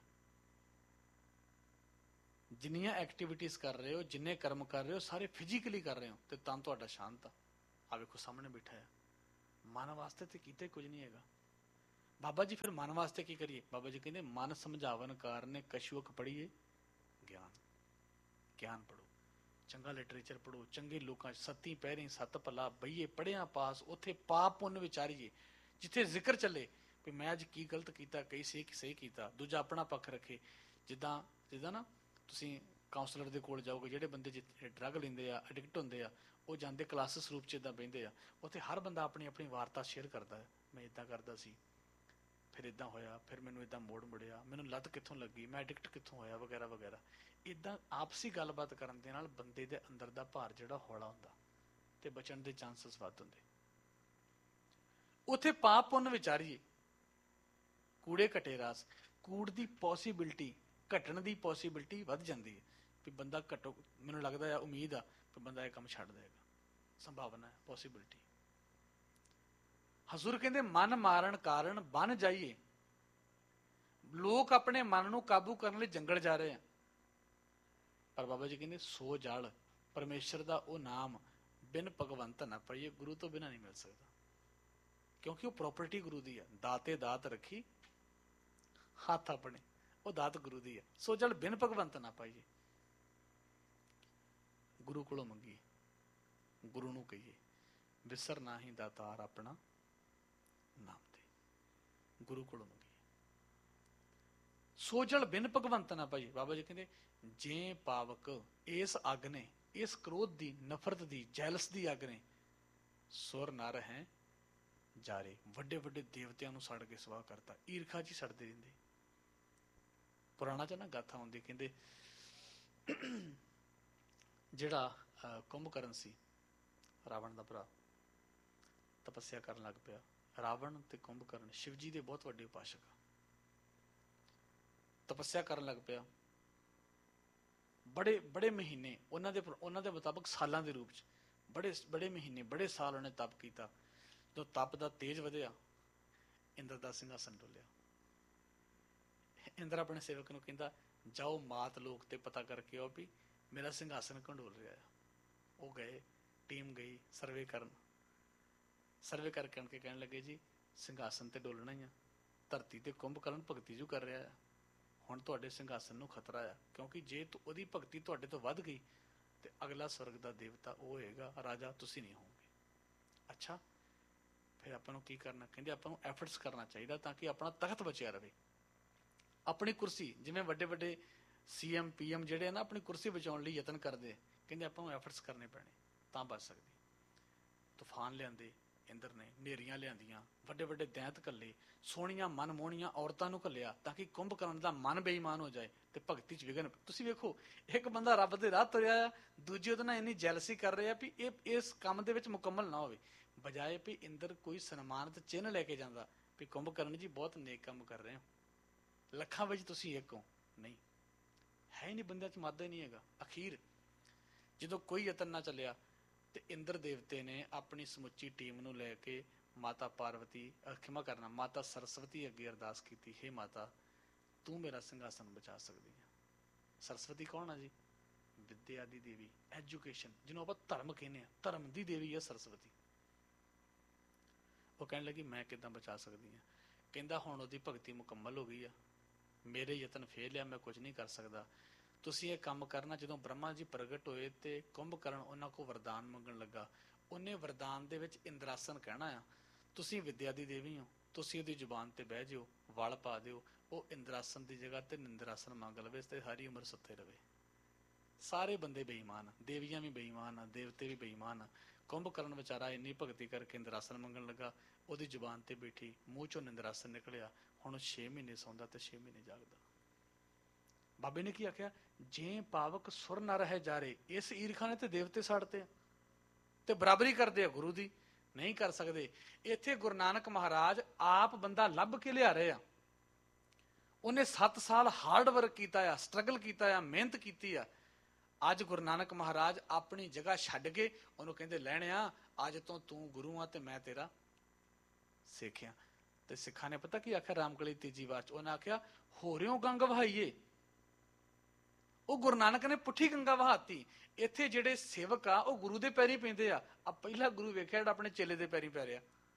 ਜਿੰਨੀਆਂ ਐਕਟੀਵਿਟੀਜ਼ ਕਰ ਰਹੇ ਹੋ, ਜਿੰਨੇ ਕਰਮ ਕਰ ਰਹੇ ਹੋ, ਸਾਰੇ ਫਿਜ਼ੀਕਲੀ ਕਰ ਰਹੇ ਹੋ ਤੇ ਤਨ ਤੁਹਾਡਾ ਸ਼ਾਂਤ ਆ। ਆ ਵੇਖੋ ਸਾਹਮਣੇ ਬੈਠਾ ਆ। ਮਨ ਵਾਸਤੇ ਤੇ ਕੀਤੇ ਕੁਝ ਨਹੀਂ ਹੈਗਾ। ਬਾਬਾ ਜੀ ਫਿਰ ਮਨ ਵਾਸਤੇ ਕੀ ਕਰੀਏ? ਬਾਬਾ ਜੀ ਕਹਿੰਦੇ ਮਨ ਸਮਝਾਵਨ ਕਾਰਨ ਕਛੂਕ ਪੜ੍ਹੀਏ ਗਿਆਨ। ਗਿਆਨ ਪੜ੍ਹੋ, ਚੰਗਾ ਲਿਟਰੇਚਰ ਪੜ੍ਹੋ, ਚੰਗੇ ਲੋਕਾਂ 'ਚ ਸੱਤੀ ਪਹਿਰੀ ਸੱਤ ਭਲਾ ਬਈਏ, ਪੜ੍ਹਿਆ ਪਾਸ, ਉੱਥੇ ਪਾਪ ਪੁੰਨ ਵਿਚਾਰੀਏ। ਜਿੱਥੇ ਜ਼ਿਕਰ ਚੱਲੇ ਵੀ ਮੈਂ ਅੱਜ ਕੀ ਗਲਤ ਕੀਤਾ, ਕਈ ਸਹੀ ਕੀਤਾ, ਦੂਜਾ ਆਪਣਾ ਪੱਖ ਰੱਖੇ। ਜਿੱਦਾਂ ਨਾ ਤੁਸੀਂ ਕਾਉਂਸਲਰ ਦੇ ਕੋਲ ਜਾਓਗੇ, ਜਿਹੜੇ ਬੰਦੇ ਡਰੱਗ ਲੈਂਦੇ ਆ, ਐਡਿਕਟ ਹੁੰਦੇ ਆ, ਉਹ ਜਾਂਦੇ ਕਲਾਸਿਸ ਰੂਪ 'ਚ ਇੱਦਾਂ ਬਹਿੰਦੇ ਆ। ਉੱਥੇ ਹਰ ਬੰਦਾ ਆਪਣੀ ਆਪਣੀ ਵਾਰਤਾ ਸ਼ੇਅਰ ਕਰਦਾ ਹੈ। ਮੈਂ ਇੱਦਾਂ ਕਰਦਾ ਸੀ, ਫਿਰ ਇੱਦਾਂ ਹੋਇਆ, ਫਿਰ ਮੈਨੂੰ ਇੱਦਾਂ ਮੋੜ ਮੁੜਿਆ, ਮੈਨੂੰ ਲੱਤ ਕਿੱਥੋਂ ਲੱਗੀ, ਮੈਂ ਐਡਿਕਟ ਕਿੱਥੋਂ ਹੋਇਆ, ਵਗੈਰਾ ਵਗੈਰਾ। ਇੱਦਾਂ ਆਪਸੀ ਗੱਲਬਾਤ ਕਰਨ ਦੇ ਨਾਲ ਬੰਦੇ ਦੇ ਅੰਦਰ ਦਾ ਭਾਰ ਜਿਹੜਾ ਹੌਲਾ ਹੁੰਦਾ ਤੇ ਬਚਣ ਦੇ ਚਾਂਸਸ ਵੱਧ ਹੁੰਦੇ। ਉੱਥੇ ਪਾਪ ਪੁੰਨ ਵਿਚਾਰੀਏ, ਕੂੜੇ ਘਟੇ ਰਾਸ। ਕੂੜ ਦੀ ਪੋਸੀਬਿਲਿਟੀ, ਘਟਣ ਦੀ ਪੋਸੀਬਿਲਿਟੀ ਵੱਧ ਜਾਂਦੀ ਹੈ ਵੀ ਬੰਦਾ ਘਟੋ, ਮੈਨੂੰ ਲੱਗਦਾ ਆ, ਉਮੀਦ ਆ ਵੀ ਬੰਦਾ ਇਹ ਕੰਮ ਛੱਡ ਦੇਗਾ, ਸੰਭਾਵਨਾ ਹੈ, ਪੋਸੀਬਿਲਿਟੀ। ਹਜ਼ੂਰ ਕਹਿੰਦੇ ਮਨ ਮਾਰਨ ਕਾਰਨ ਬਣ ਜਾਈਏ। ਲੋਕ ਆਪਣੇ ਮਨ ਨੂੰ ਕਾਬੂ ਕਰਨ ਲਈ ਜੰਗਲ ਜਾ ਰਹੇ ਆ, ਪਰ ਬਾਬਾ ਜੀ ਕਹਿੰਦੇ ਸੋ ਜਲ ਪਰਮੇਸ਼ਰ ਦਾ ਉਹ ਨਾਮ ਬਿਨ ਭਗਵੰਤ ਨਾ ਪਾਈਏ। ਗੁਰੂ ਤੋਂ ਬਿਨਾਂ ਨਹੀਂ ਮਿਲ ਸਕਦਾ, ਕਿਉਂਕਿ ਉਹ ਪ੍ਰੋਪਰਟੀ ਗੁਰੂ ਦੀ ਆ। ਦਾਤੇ ਦਾਤ ਰੱਖੀ ਹੱਥ ਆਪਣੇ, ਉਹ ਦਾਤ ਗੁਰੂ ਦੀ ਆ। ਸੋ ਜਲ ਬਿਨ ਭਗਵੰਤ ਨਾ ਪਾਈਏ। ਗੁਰੂ ਕੋਲੋਂ ਮੰਗੀਏ, ਗੁਰੂ ਨੂੰ ਕਹੀਏ ਵਿਸਰ ਨਾਹੀਂ ਦਾਤਾਰ ਆਪਣਾ ਨਾਮ ਦੇ। ਗੁਰੂ ਕੋਲੋਂ ਮੰਗੀਏ, ਸੋ ਜਲ ਬਿਨ ਭਗਵੰਤ ਨਾ ਪਾਈਏ। ਬਾਬਾ ਜੀ ਕਹਿੰਦੇ ਜੇ ਪਾਵਕ ਇਸ ਅੱਗ ਨੇ, ਇਸ ਕ੍ਰੋਧ ਦੀ, ਨਫ਼ਰਤ ਦੀ, ਜੈਲਸ ਦੀ ਅੱਗ ਨੇ ਸੁਰ ਨਰ ਹੈ ਜਾਰੇ। ਵੱਡੇ ਵੱਡੇ ਦੇਵਤਿਆਂ ਨੂੰ ਸੜ ਕੇ ਸਵਾਹ ਕਰਤਾ, ਈਰਖਾ ਚ ਸੜਦੇ ਰਹਿੰਦੇ। ਪੁਰਾਣਾ ਚ ਨਾ ਗਾਥਾ ਹੁੰਦੀ, ਕਹਿੰਦੇ ਜਿਹੜਾ ਕੁੰਭਕਰਨ ਸੀ, ਰਾਵਣ ਦਾ ਭਰਾ, ਤਪੱਸਿਆ ਕਰਨ ਲੱਗ ਪਿਆ। ਰਾਵਣ ਤੇ ਕੁੰਭਕਰਨ ਸ਼ਿਵ ਜੀ ਦੇ ਬਹੁਤ ਵੱਡੇ ਉਪਾਸ਼ਕ ਆ। ਤਪੱਸਿਆ ਕਰਨ ਲੱਗ ਪਿਆ, ਬੜੇ ਮਹੀਨੇ, ਉਹਨਾਂ ਦੇ ਮੁਤਾਬਕ ਸਾਲਾਂ ਦੇ ਰੂਪ ਚ ਬੜੇ ਮਹੀਨੇ, ਬੜੇ ਸਾਲ ਉਹਨੇ ਤਪ ਕੀਤਾ। ਜਦੋਂ ਤਪ ਦਾ ਤੇਜ ਵਧਿਆ, ਇੰਦਰ ਦਾ ਸਿੰਘਾਸਨ ਡੋਲਿਆ। ਇੰਦਰ ਆਪਣੇ ਸੇਵਕ ਨੂੰ ਕਹਿੰਦਾ ਜਾਓ ਮਾਤ ਲੋਕ ਤੇ ਪਤਾ ਕਰਕੇ ਆਓ ਵੀ ਮੇਰਾ ਸਿੰਘਾਸਨ ਕੰਡੋਲ ਰਿਹਾ ਆ। ਉਹ ਗਏ, ਟੀਮ ਗਈ ਸਰਵੇ ਕਰਕੇ ਆਣ ਕੇ ਕਹਿਣ ਲੱਗੇ ਜੀ ਸਿੰਘਾਸਨ ਤੇ ਡੋਲਣਾ ਹੀ ਆ, ਧਰਤੀ ਤੇ ਕੁੰਭਕਰਨ ਭਗਤੀ ਜੂ ਕਰ ਰਿਹਾ ਆ, ਹੁਣ ਤੁਹਾਡੇ ਸਿੰਘਾਸਨ ਨੂੰ ਖਤਰਾ ਆ, ਕਿਉਂਕਿ ਜੇ ਉਹਦੀ ਭਗਤੀ ਤੁਹਾਡੇ ਤੋਂ ਵੱਧ ਗਈ ਤੇ ਅਗਲਾ ਸਵਰਗ ਦਾ ਦੇਵਤਾ ਉਹ ਹੋਏਗਾ, ਰਾਜਾ ਤੁਸੀਂ ਨਹੀਂ ਹੋਵੋਗੇ। ਅੱਛਾ, ਫਿਰ ਆਪਾਂ ਨੂੰ ਕੀ ਕਰਨਾ? ਕਹਿੰਦੇ ਆਪਾਂ ਨੂੰ ਐਫਰਟਸ ਕਰਨਾ ਚਾਹੀਦਾ ਤਾਂ ਕਿ ਆਪਣਾ ਤਖਤ ਬਚਿਆ ਰਹੇ। ਆਪਣੀ ਕੁਰਸੀ, ਜਿਵੇਂ ਵੱਡੇ ਵੱਡੇ CM PM ਜਿਹੜੇ ਆ ਨਾ ਆਪਣੀ ਕੁਰਸੀ ਬਚਾਉਣ ਲਈ ਯਤਨ ਕਰਦੇ, ਕਹਿੰਦੇ ਆਪਾਂ ਨੂੰ ਐਫਰਟਸ ਕਰਨੇ ਪੈਣੇ ਤਾਂ ਬਚ ਸਕਦੀ। ਤੂਫਾਨ ਲਿਆਂਦੇ ਇੰਦਰ ਨੇ, ਹਨੇਰੀਆਂ ਲਿਆਂਦੀਆਂ, ਵੱਡੇ ਵੱਡੇ ਦੈਂਤ ਘੱਲੇ, ਸੋਹਣੀਆਂ ਮਨਮੋਹਣੀਆਂ ਔਰਤਾਂ ਨੂੰ ਘੱਲਿਆ ਤਾਂ ਕਿ ਕੁੰਭਕਰਨ ਦਾ ਮਨ ਬੇਈਮਾਨ ਹੋ ਜਾਏ ਤੇ ਭਗਤੀ ਚ ਵਿਘਨ। ਤੁਸੀਂ ਵੇਖੋ, ਇੱਕ ਬੰਦਾ ਰੱਬ ਦੇ ਰਾਹ ਤੁਰਿਆ ਆ, ਦੂਜੇ ਉਹਦੇ ਨਾਲ ਇੰਨੀ ਜੈਲਸੀ ਕਰ ਰਹੇ ਆ ਵੀ ਇਹ ਇਸ ਕੰਮ ਦੇ ਵਿੱਚ ਮੁਕੰਮਲ ਨਾ ਹੋਵੇ, ਬਜਾਏ ਵੀ ਇੰਦਰ ਕੋਈ ਸਨਮਾਨਿਤ ਚਿੰਨ੍ਹ ਲੈ ਕੇ ਜਾਂਦਾ ਵੀ ਕੁੰਭਕਰਨ ਜੀ ਬਹੁਤ ਨੇਕ ਕੰਮ ਕਰ ਰਹੇ ਹੋ, ਲੱਖਾਂ ਵਿੱਚ ਤੁਸੀਂ ਇੱਕ ਹੋ। ਨਹੀਂ ਹੈ ਹੀ ਨਹੀਂ, ਬੰਦਿਆਂ ਚ ਮਾਦਾ ਹੀ ਨਹੀਂ ਹੈਗਾ। ਅਖੀਰ ਜਦੋਂ ਕੋਈ ਯਤਨ ਨਾ ਚੱਲਿਆ ਤੇ ਇੰਦਰ ਦੇਵਤੇ ਨੇ ਆਪਣੀ ਸਮੁੱਚੀ ਟੀਮ ਨੂੰ ਲੈ ਕੇ ਮਾਤਾ ਪਾਰਵਤੀ, ਖਿਮਾ ਕਰਨਾ, ਮਾਤਾ ਸਰਸਵਤੀ ਅੱਗੇ ਅਰਦਾਸ ਕੀਤੀ, ਹੇ ਮਾਤਾ ਤੂੰ ਮੇਰਾ ਸਿੰਘਾਸਨ ਬਚਾ ਸਕਦੀ ਹੈ। ਸਰਸਵਤੀ ਕੌਣ ਆ ਜੀ? ਵਿਦਿਆ ਦੀ ਦੇਵੀ, ਐਜੂਕੇਸ਼ਨ, ਜਿਹਨੂੰ ਆਪਾਂ ਧਰਮ ਕਹਿੰਦੇ ਆ, ਧਰਮ ਦੀ ਦੇਵੀ ਹੈ ਸਰਸਵਤੀ। ਉਹ ਕਹਿਣ ਲੱਗੀ ਮੈਂ ਕਿੱਦਾਂ ਬਚਾ ਸਕਦੀ ਹਾਂ? ਕਹਿੰਦਾ ਹੁਣ ਉਹਦੀ ਭਗਤੀ ਮੁਕੰਮਲ ਹੋ ਗਈ ਆ, ਮੇਰੇ ਯਤਨ ਫੇਲ ਆ, ਮੈਂ ਕੁਝ ਨਹੀਂ ਕਰ ਸਕਦਾ। ਤੁਸੀਂ ਇਹ ਕੰਮ ਕਰਨਾ। ਜਦੋਂ ਬ੍ਰਹਮਾ ਜੀ ਪ੍ਰਗਟ ਹੋਏ ਤੇ ਕੁੰਭਕਰਨ ਉਹਨਾਂ ਕੋਲ ਵਰਦਾਨ ਮੰਗਣ ਲੱਗਾ, ਉਹਨੇ ਵਰਦਾਨ ਦੇ ਵਿੱਚ ਇੰਦਰਾਸਨ ਕਹਿਣਾ ਆ, ਤੁਸੀਂ ਵਿਦਿਆ ਦੀ ਦੇਵੀ ਹੋ, ਤੁਸੀਂ ਉਹਦੀ ਜ਼ੁਬਾਨ ਤੇ ਬਹਿ ਜਾਓ, ਵਲ ਪਾ ਦਿਓ, ਉਹ ਇੰਦਰਾਸਨ ਦੀ ਜਗ੍ਹਾ ਤੇ ਨਿੰਦਰਾਸਨ ਮੰਗ ਲਵੇ ਤੇ ਸਾਰੀ ਉਮਰ ਸੁੱਤੇ ਰਵੇ। ਸਾਰੇ ਬੰਦੇ ਬੇਈਮਾਨ, ਦੇਵੀਆਂ ਵੀ ਬੇਈਮਾਨ ਆ, ਦੇਵਤੇ ਵੀ ਬੇਈਮਾਨ ਆ। ਕੁੰਭਕਰਨ ਵਿਚਾਰਾ ਇੰਨੀ ਭਗਤੀ ਕਰਕੇ ਇੰਦਰਾਸਨ ਮੰਗਣ ਲੱਗਾ, ਉਹਦੀ ਜ਼ੁਬਾਨ ਤੇ ਬੈਠੀ, ਮੂੰਹ ਚੋਂ ਨਿੰਦਰਾਸਨ ਨਿਕਲਿਆ। ਹੁਣ 6 ਮਹੀਨੇ ਸੌਂਦਾ ਤੇ 6 ਮਹੀਨੇ ਜਾਗਦਾ। ਬਾਬੇ ਨੇ ਕੀ ਆਖਿਆ? ਜੇ ਪਾਵਕ ਸੁਰ ਨਾ ਰਹਿ ਜਾਰੇ। ਇਸ ਈਰਖਾ ਨੇ ਤੇ ਦੇਵਤੇ ਸਾੜਤੇ ਤੇ ਬਰਾਬਰੀ ਕਰਦੇ ਆ ਗੁਰੂ ਦੀ, ਨਹੀਂ ਕਰ ਸਕਦੇ। ਇੱਥੇ ਗੁਰੂ ਨਾਨਕ ਮਹਾਰਾਜ ਆਪ ਬੰਦਾ ਲੱਭ ਕੇ ਲਿਆ ਰਹੇ ਆ। ਉਹਨੇ 7 ਸਾਲ ਹਾਰਡ ਵਰਕ ਕੀਤਾ ਆ, ਸਟਰਗਲ ਕੀਤਾ ਆ, ਮਿਹਨਤ ਕੀਤੀ ਆ। ਅੱਜ ਗੁਰੂ ਨਾਨਕ ਮਹਾਰਾਜ ਆਪਣੀ ਜਗ੍ਹਾ ਛੱਡ ਕੇ ਉਹਨੂੰ ਕਹਿੰਦੇ ਲੈਣਿਆ ਅੱਜ ਤੋਂ ਤੂੰ ਗੁਰੂ ਆ ਤੇ ਮੈਂ ਤੇਰਾ ਸਿੱਖ ਆ। ਤੇ ਸਿੱਖਾਂ ਨੇ ਪਤਾ ਕੀ ਆਖਿਆ? ਰਾਮਕਲੀ ਤੀਜੀ ਵਾਰ ਚ ਉਹਨੇ ਆਖਿਆ ਹੋਰਿਓ ਗੰਗ ਵਹਾਈਏ। ਉਹ ਗੁਰੂ ਨਾਨਕ ਨੇ ਪੁੱਠੀ ਗੰਗਾ ਵਹਾਤੀ। ਇੱਥੇ ਜਿਹੜੇ ਸੇਵਕ ਆ ਉਹ ਗੁਰੂ ਦੇ ਪੈਰੀ ਪੈਂਦੇ ਆ। ਪਹਿਲਾ ਗੁਰੂ ਵੇਖਿਆ ਜਿਹੜਾ ਆਪਣੇ ਚੇਲੇ ਦੇ ਪੈਰੀ ਪੈ ਰਿਹਾ।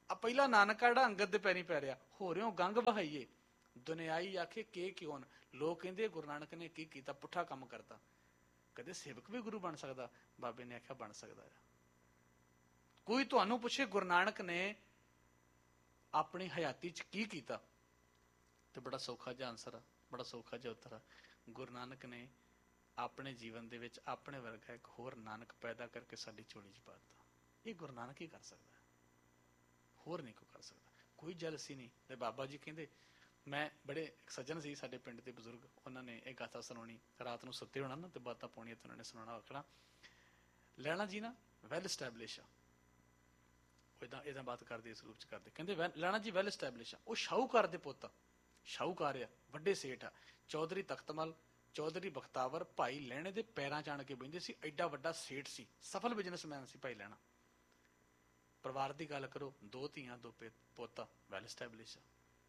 ਆ ਪਹਿਲਾ ਨਾਨਕਾ ਜਿਹੜਾ ਅੰਗਦ ਦੇ ਪੈਰੀ ਪੈ ਰਿਹਾ, ਹੋ ਰਿਓ ਗੰਗ ਬਹਾਈਏ ਦੁਨਿਆਈ ਆਖੇ ਕੇ ਕਿਉਂ। ਲੋਕ ਕਹਿੰਦੇ ਗੁਰੂ ਨਾਨਕ ਨੇ ਕੀ ਕੀਤਾ, ਪੁੱਠਾ ਕੰਮ ਕਰਤਾ। ਕਦੇ ਸੇਵਕ ਵੀ ਗੁਰੂ ਬਣ ਸਕਦਾ? ਬਾਬੇ ਨੇ ਆਖਿਆ ਬਣ ਸਕਦਾ ਹੈ। ਕੋਈ ਤੁਹਾਨੂੰ ਪੁੱਛੇ ਗੁਰੂ ਨਾਨਕ ਨੇ ਆਪਣੀ ਹਯਾਤੀ ਚ ਕੀ ਕੀਤਾ, ਤੇ ਬੜਾ ਸੌਖਾ ਜਿਹਾ ਆਨਸਰ ਆ, ਬੜਾ ਸੌਖਾ ਜਿਹਾ ਉੱਤਰ ਆ। ਗੁਰੂ ਨਾਨਕ ਨੇ ਆਪਣੇ ਜੀਵਨ ਦੇ ਵਿੱਚ ਆਪਣੇ ਵਰਗਾ ਇੱਕ ਹੋਰ ਨਾਨਕ ਪੈਦਾ ਕਰਕੇ ਸਾਡੀ ਝੋਲੀ ਚ ਪਾ ਦਿੱਤਾ। ਇਹ ਗੁਰੂ ਨਾਨਕ ਹੀ ਕਰ ਸਕਦਾ, ਹੋਰ ਨਹੀਂ ਕੋਈ ਕਰ ਸਕਦਾ। ਕੋਈ ਜੈਲਸੀ ਨਹੀਂ। ਤੇ ਬਾਬਾ ਜੀ ਕਹਿੰਦੇ, ਮੈਂ ਬੜੇ ਇੱਕ ਸੱਜਣ ਸੀ ਸਾਡੇ ਪਿੰਡ ਦੇ ਬਜ਼ੁਰਗ, ਉਹਨਾਂ ਨੇ ਇਹ ਗਾਥਾ ਸੁਣਾਉਣੀ, ਰਾਤ ਨੂੰ ਸੁੱਤੇ ਹੋਣਾ ਨਾ, ਤੇ ਬਾਤਾਂ ਪਾਉਣੀਆਂ, ਤੇ ਉਹਨਾਂ ਨੇ ਸੁਣਾਉਣਾ ਆਖਣਾ, ਲੈਣਾ ਜੀ ਨਾ ਵੈਲ ਸਟੈਬਲਿਸ਼ ਆ। ਇਹਦਾ ਬਾਤ ਕਰਦੇ, ਇਸ ਰੂਪ ਚ ਕਰਦੇ। ਕਹਿੰਦੇ ਲੈਣਾ ਜੀ ਵੈਲ ਸਟੈਬਲਿਸ਼ ਆ। ਉਹ ਸ਼ਾਹੂਕਾਰ ਦੇ ਪੁੱਤ, ਸ਼ਾਹੂਕਾਰ ਆ, ਵੱਡੇ ਸੇਠ ਆ, ਚੌਧਰੀ ਤਖਤਮਲ, ਚੌਧਰੀ ਬਖਤਾਵਰ ਭਾਈ ਲਹਿਣੇ ਦੇ ਪੈਰਾਂ ਚ ਆਣ ਕੇ ਬਹਿੰਦੇ ਸੀ। ਐਡਾ ਵੱਡਾ ਸੇਠ ਸੀ, ਸਫਲ ਬਿਜ਼ਨਸਮੈਨ ਸੀ ਭਾਈ ਲਹਿਣਾ। ਪਰਿਵਾਰ ਦੀ ਗੱਲ ਕਰੋ, 2 ਧੀਆਂ 2 ਪੁੱਤ, ਵੈਲ ਸਟੈਬਲਿਸ਼ ਆ।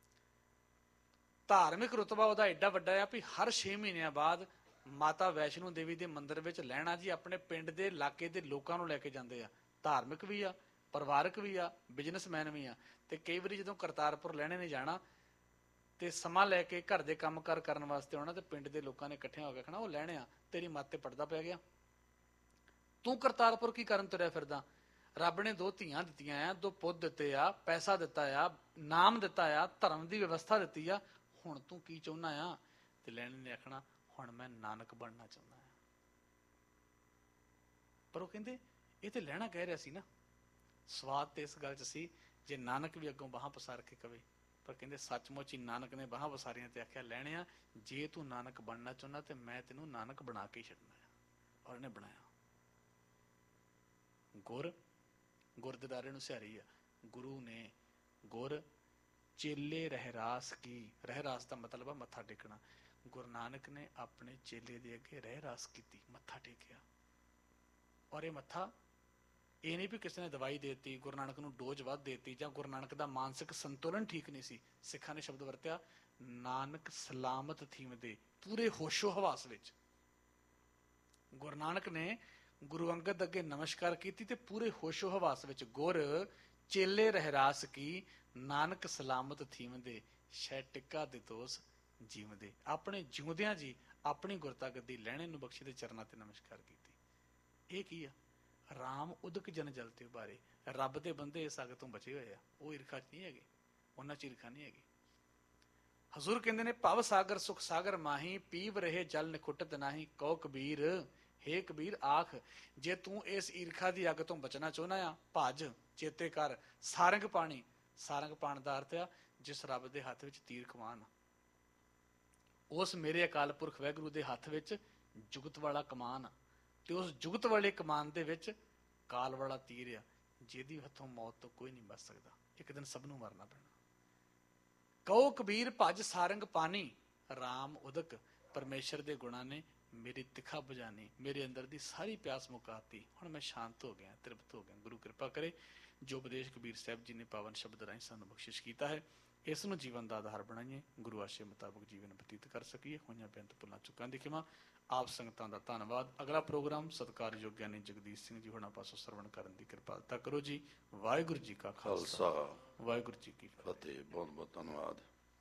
ਧਾਰਮਿਕ ਰੁਤਬਾ ਉਹਦਾ ਐਡਾ ਵੱਡਾ ਆ ਵੀ ਹਰ 6 ਮਹੀਨਿਆਂ ਬਾਅਦ ਮਾਤਾ ਵੈਸ਼ਨੋ ਦੇਵੀ ਦੇ ਮੰਦਿਰ ਵਿੱਚ ਲਹਿਣਾ ਜੀ ਆਪਣੇ ਪਿੰਡ ਦੇ ਇਲਾਕੇ ਦੇ ਲੋਕਾਂ ਨੂੰ ਲੈ ਕੇ ਜਾਂਦੇ ਆ। ਧਾਰਮਿਕ ਵੀ ਆ, ਪਰਿਵਾਰਕ ਵੀ ਆ, ਬਿਜ਼ਨਸਮੈਨ ਵੀ ਆ। ਤੇ ਕਈ ਵਾਰੀ ਜਦੋਂ ਕਰਤਾਰਪੁਰ ਲਹਿਣੇ ਨੇ ਜਾਣਾ ਤੇ ਸਮਾਂ ਲੈ ਕੇ ਘਰ ਦੇ ਕੰਮ ਕਾਰ ਕਰਨ ਵਾਸਤੇ ਆਉਣਾ, ਤੇ ਪਿੰਡ ਦੇ ਲੋਕਾਂ ਨੇ ਇਕੱਠਿਆਂ ਹੋ ਕੇ ਕਹਿਣਾ, ਉਹ ਲਹਿਣਿਆ ਤੇਰੀ ਮੱਤ ਤੇ ਪੜਦਾ ਪੈ ਗਿਆ, ਤੂੰ ਕਰਤਾਰਪੁਰ ਕੀ ਕਰਨ ਤੁਰਿਆ ਫਿਰਦਾ? ਰੱਬ ਨੇ 2 ਧੀਆਂ ਦਿੱਤੀਆਂ ਆ, 2 ਪੁੱਤ ਦਿੱਤੇ ਆ, ਪੈਸਾ ਦਿੱਤਾ ਆ, ਨਾਮ ਦਿੱਤਾ ਆ, ਧਰਮ ਦੀ ਵਿਵਸਥਾ ਦਿੱਤੀ ਆ, ਹੁਣ ਤੂੰ ਕੀ ਚਾਹੁੰਦਾ ਆ? ਤੇ ਲੈਣੇ ਨੇ ਆਖਣਾ, ਹੁਣ ਮੈਂ ਨਾਨਕ ਬਣਨਾ ਚਾਹੁੰਦਾ ਆ। ਪਰ ਉਹ ਕਹਿੰਦੇ ਇਹ ਤੇ ਲੈਣਾ ਕਹਿ ਰਿਹਾ ਸੀ ਨਾ। ਸਵਾਦ ਤੇ ਇਸ ਗੱਲ ਚ ਸੀ, ਜੇ ਨਾਨਕ ਵੀ ਅੱਗੋਂ ਬਾਹਾਂ ਪਸਾਰ ਕੇ ਕਵੇ। ਪਰ ਕਹਿੰਦੇ ਸੱਚਮੁੱਚ ਹੀ ਨਾਨਕ ਨੇ ਬਾਹਾਂ ਪਸਾਰੀਆਂ ਤੇ ਆਖਿਆ, ਲੈਣਿਆ ਜੇ ਤੂੰ ਨਾਨਕ ਬਣਨਾ ਚਾਹੁੰਦਾ ਤੇ ਮੈਂ ਤੈਨੂੰ ਨਾਨਕ ਬਣਾ ਕੇ ਹੀ ਛੱਡਣਾ ਆ। ਔਰ ਇਹਨੇ ਬਣਾਇਆ। ਗੁਰ ਦਿਦਾਰੇ ਨੂੰ ਸਿਹਾਰੀ ਆ। ਗੁਰੂ ਨੇ ਗੁਰ ਚੇਲੇ ਰਹਿਰਾਸ ਕੀ, ਰਹਿਰਾਸ ਦਾ ਮਤਲਬ ਆ ਮੱਥਾ ਟੇਕਣਾ। ਗੁਰੂ ਨਾਨਕ ਨੇ ਆਪਣੇ ਚੇਲੇ ਦੇ ਅੱਗੇ ਰਹਿਰਾਸ ਕੀਤੀ, ਮੱਥਾ ਟੇਕਿਆ। ਔਰ ਇਹ ਮੱਥਾ ਇਹ ਨਹੀਂ ਵੀ ਕਿਸੇ ਨੇ ਦਵਾਈ ਦੇ ਦਿੱਤੀ, ਗੁਰੂ ਨਾਨਕ ਨੂੰ ਡੋਜ਼ ਵੱਧ ਦੇ ਦਿੱਤੀ, ਜਾਂ ਗੁਰੂ ਨਾਨਕ ਦਾ ਮਾਨਸਿਕ ਸੰਤੁਲਨ ਠੀਕ ਨਹੀਂ ਸੀ। ਸਿੱਖਾਂ ਨੇ ਸ਼ਬਦ ਵਰਤਿਆ, ਨਾਨਕ ਸਲਾਮਤ ਥੀਮਦੇ, ਪੂਰੇ ਹੋਸ਼ੋ ਹਵਾਸ ਵਿੱਚ। ਗੁਰੂ ਨਾਨਕ ਨੇ ਗੁਰੂ ਅੰਗਦ ਅੱਗੇ ਨਮਸਕਾਰ ਕੀਤੀ ਤੇ ਪੂਰੇ ਹੋਸ਼ੋ ਹਵਾਸ ਵਿੱਚ। ਗੁਰ ਚੇਲੇ ਰਹਿਰਾਸ ਕੀ, ਨਾਨਕ ਸਲਾਮਤ ਥੀਮਦੇ, ਸ਼ੈ ਟਿੱਕਾ ਦਿਤੋਸ ਜੀਵਦੇ। ਆਪਣੇ ਜਿਉਂਦਿਆਂ ਜੀ ਆਪਣੀ ਗੁਰਤਾ ਗੱਦੀ ਲੈਣੇ ਨੂੰ ਬਖਸ਼ੀ ਦੇ ਚਰਨਾਂ ਤੇ ਨਮਸਕਾਰ ਕੀਤੀ। ਇਹ ਕੀ ਆ? ਰਾਮ ਉਦਕ ਜਨ ਜਲ ਤੇ ਉਬਾਰੇ। ਰੱਬ ਦੇ ਬੰਦੇ ਇਸ ਅੱਗ ਤੋਂ ਬਚੇ ਹੋਏ ਆ, ਉਹ ਈਰਖਾ ਚ ਨਹੀਂ ਹੈਗੇ, ਉਹਨਾਂ ਚ ਈਰਖਾ ਨਹੀਂ ਹੈਗੀ। ਹਜ਼ੂਰ ਕਹਿੰਦੇ ਨੇ, ਭਵ ਸਾਗਰ ਸੁਖ ਸਾਗਰ ਮਾਹੀ, ਪੀਵ ਰਹੇ ਜਲ ਨਿਖੁੱਟਤ ਨਾਹੀ। ਕਹੋ ਕਬੀਰ, ਹੇ ਕਬੀਰ ਆਖ, ਜੇ ਤੂੰ ਇਸ ਈਰਖਾ ਦੀ ਅੱਗ ਤੋਂ ਬਚਣਾ ਚਾਹੁੰਦਾ ਆ, ਭੱਜ ਚੇਤੇ ਕਰ ਸਾਰੰਗ ਪਾਣੀ। ਸਾਰੰਗ ਪਾਣ ਦਾ ਅਰਥ ਆ ਜਿਸ ਰੱਬ ਦੇ ਹੱਥ ਵਿੱਚ ਤੀਰ ਕਮਾਨ, ਉਸ ਮੇਰੇ ਅਕਾਲ ਪੁਰਖ ਵਾਹਿਗੁਰੂ ਦੇ ਹੱਥ ਵਿੱਚ ਜੁਗਤ ਵਾਲਾ ਕਮਾਨ ਆ। ਤੇ ਉਸ ਜੁਗਤ ਵਾਲੇ ਕਮਾਨ ਦੇ ਵਿੱਚ ਕਾਲ ਵਾਲਾ ਤੀਰ ਆ, ਜਿਹਦੀ ਹੱਥੋਂ ਮੌਤ ਤੋਂ ਕੋਈ ਨਹੀਂ ਬਚ ਸਕਦਾ। ਇੱਕ ਦਿਨ ਸਭ ਨੂੰ ਮਰਨਾ ਪੈਣਾ। ਕਹੋ ਕਬੀਰ ਭੱਜ ਸਾਰੰਗ ਪਾਣੀ, ਰਾਮ ਉਦਕ। ਪਰਮੇਸ਼ਰ ਦੇ ਗੁਣਾਂ ਨੇ ਮੇਰੀ ਤਿੱਖਾ ਬੁਝਾਣੀ, ਮੇਰੇ ਅੰਦਰ ਦੀ ਸਾਰੀ ਪਿਆਸ ਮੁਕਾਤੀ। ਹੁਣ ਮੈਂ ਸ਼ਾਂਤ ਹੋ ਗਿਆ, ਤ੍ਰਿਪਤ ਹੋ ਗਿਆ। ਗੁਰੂ ਕਿਰਪਾ ਕਰੇ ਜੋ ਉਪਦੇਸ਼ ਕਬੀਰ ਸਾਹਿਬ ਜੀ ਨੇ ਪਾਵਨ ਸ਼ਬਦ ਰਾਹੀਂ ਸਾਨੂੰ ਬਖਸ਼ਿਸ਼ ਕੀਤਾ ਹੈ, ਇਸ ਨੂੰ ਜੀਵਨ ਦਾ ਆਧਾਰ ਬਣਾਈਏ, ਗੁਰੂ ਆਸ਼ੇ ਮੁਤਾਬਕ ਜੀਵਨ ਬਤੀਤ ਕਰ ਸਕੀਏ। ਹੋਈਆਂ ਬੇਨਤ ਭੁੱਲਾਂ ਚੁੱਕਾਂ ਦੀ ਖਿਮਾ। ਆਪ ਸੰਗਤਾਂ ਦਾ ਧੰਨਵਾਦ। ਅਗਲਾ ਪ੍ਰੋਗਰਾਮ ਸਤਿਕਾਰਯੋਗ ਗਿਆਨੀ ਜਗਦੀਸ਼ ਸਿੰਘ ਜੀ ਹੋਣਾ ਪਾਸੋਂ ਸਰਵਣ ਕਰਨ ਦੀ ਕਿਰਪਾਲਤਾ ਕਰੋ ਜੀ। ਵਾਹਿਗੁਰੂ ਜੀ ਕਾ ਖਾਲਸਾ, ਵਾਹਿਗੁਰੂ ਜੀ ਕੀ ਫਤਿਹ। ਬਹੁਤ ਬਹੁਤ ਧੰਨਵਾਦ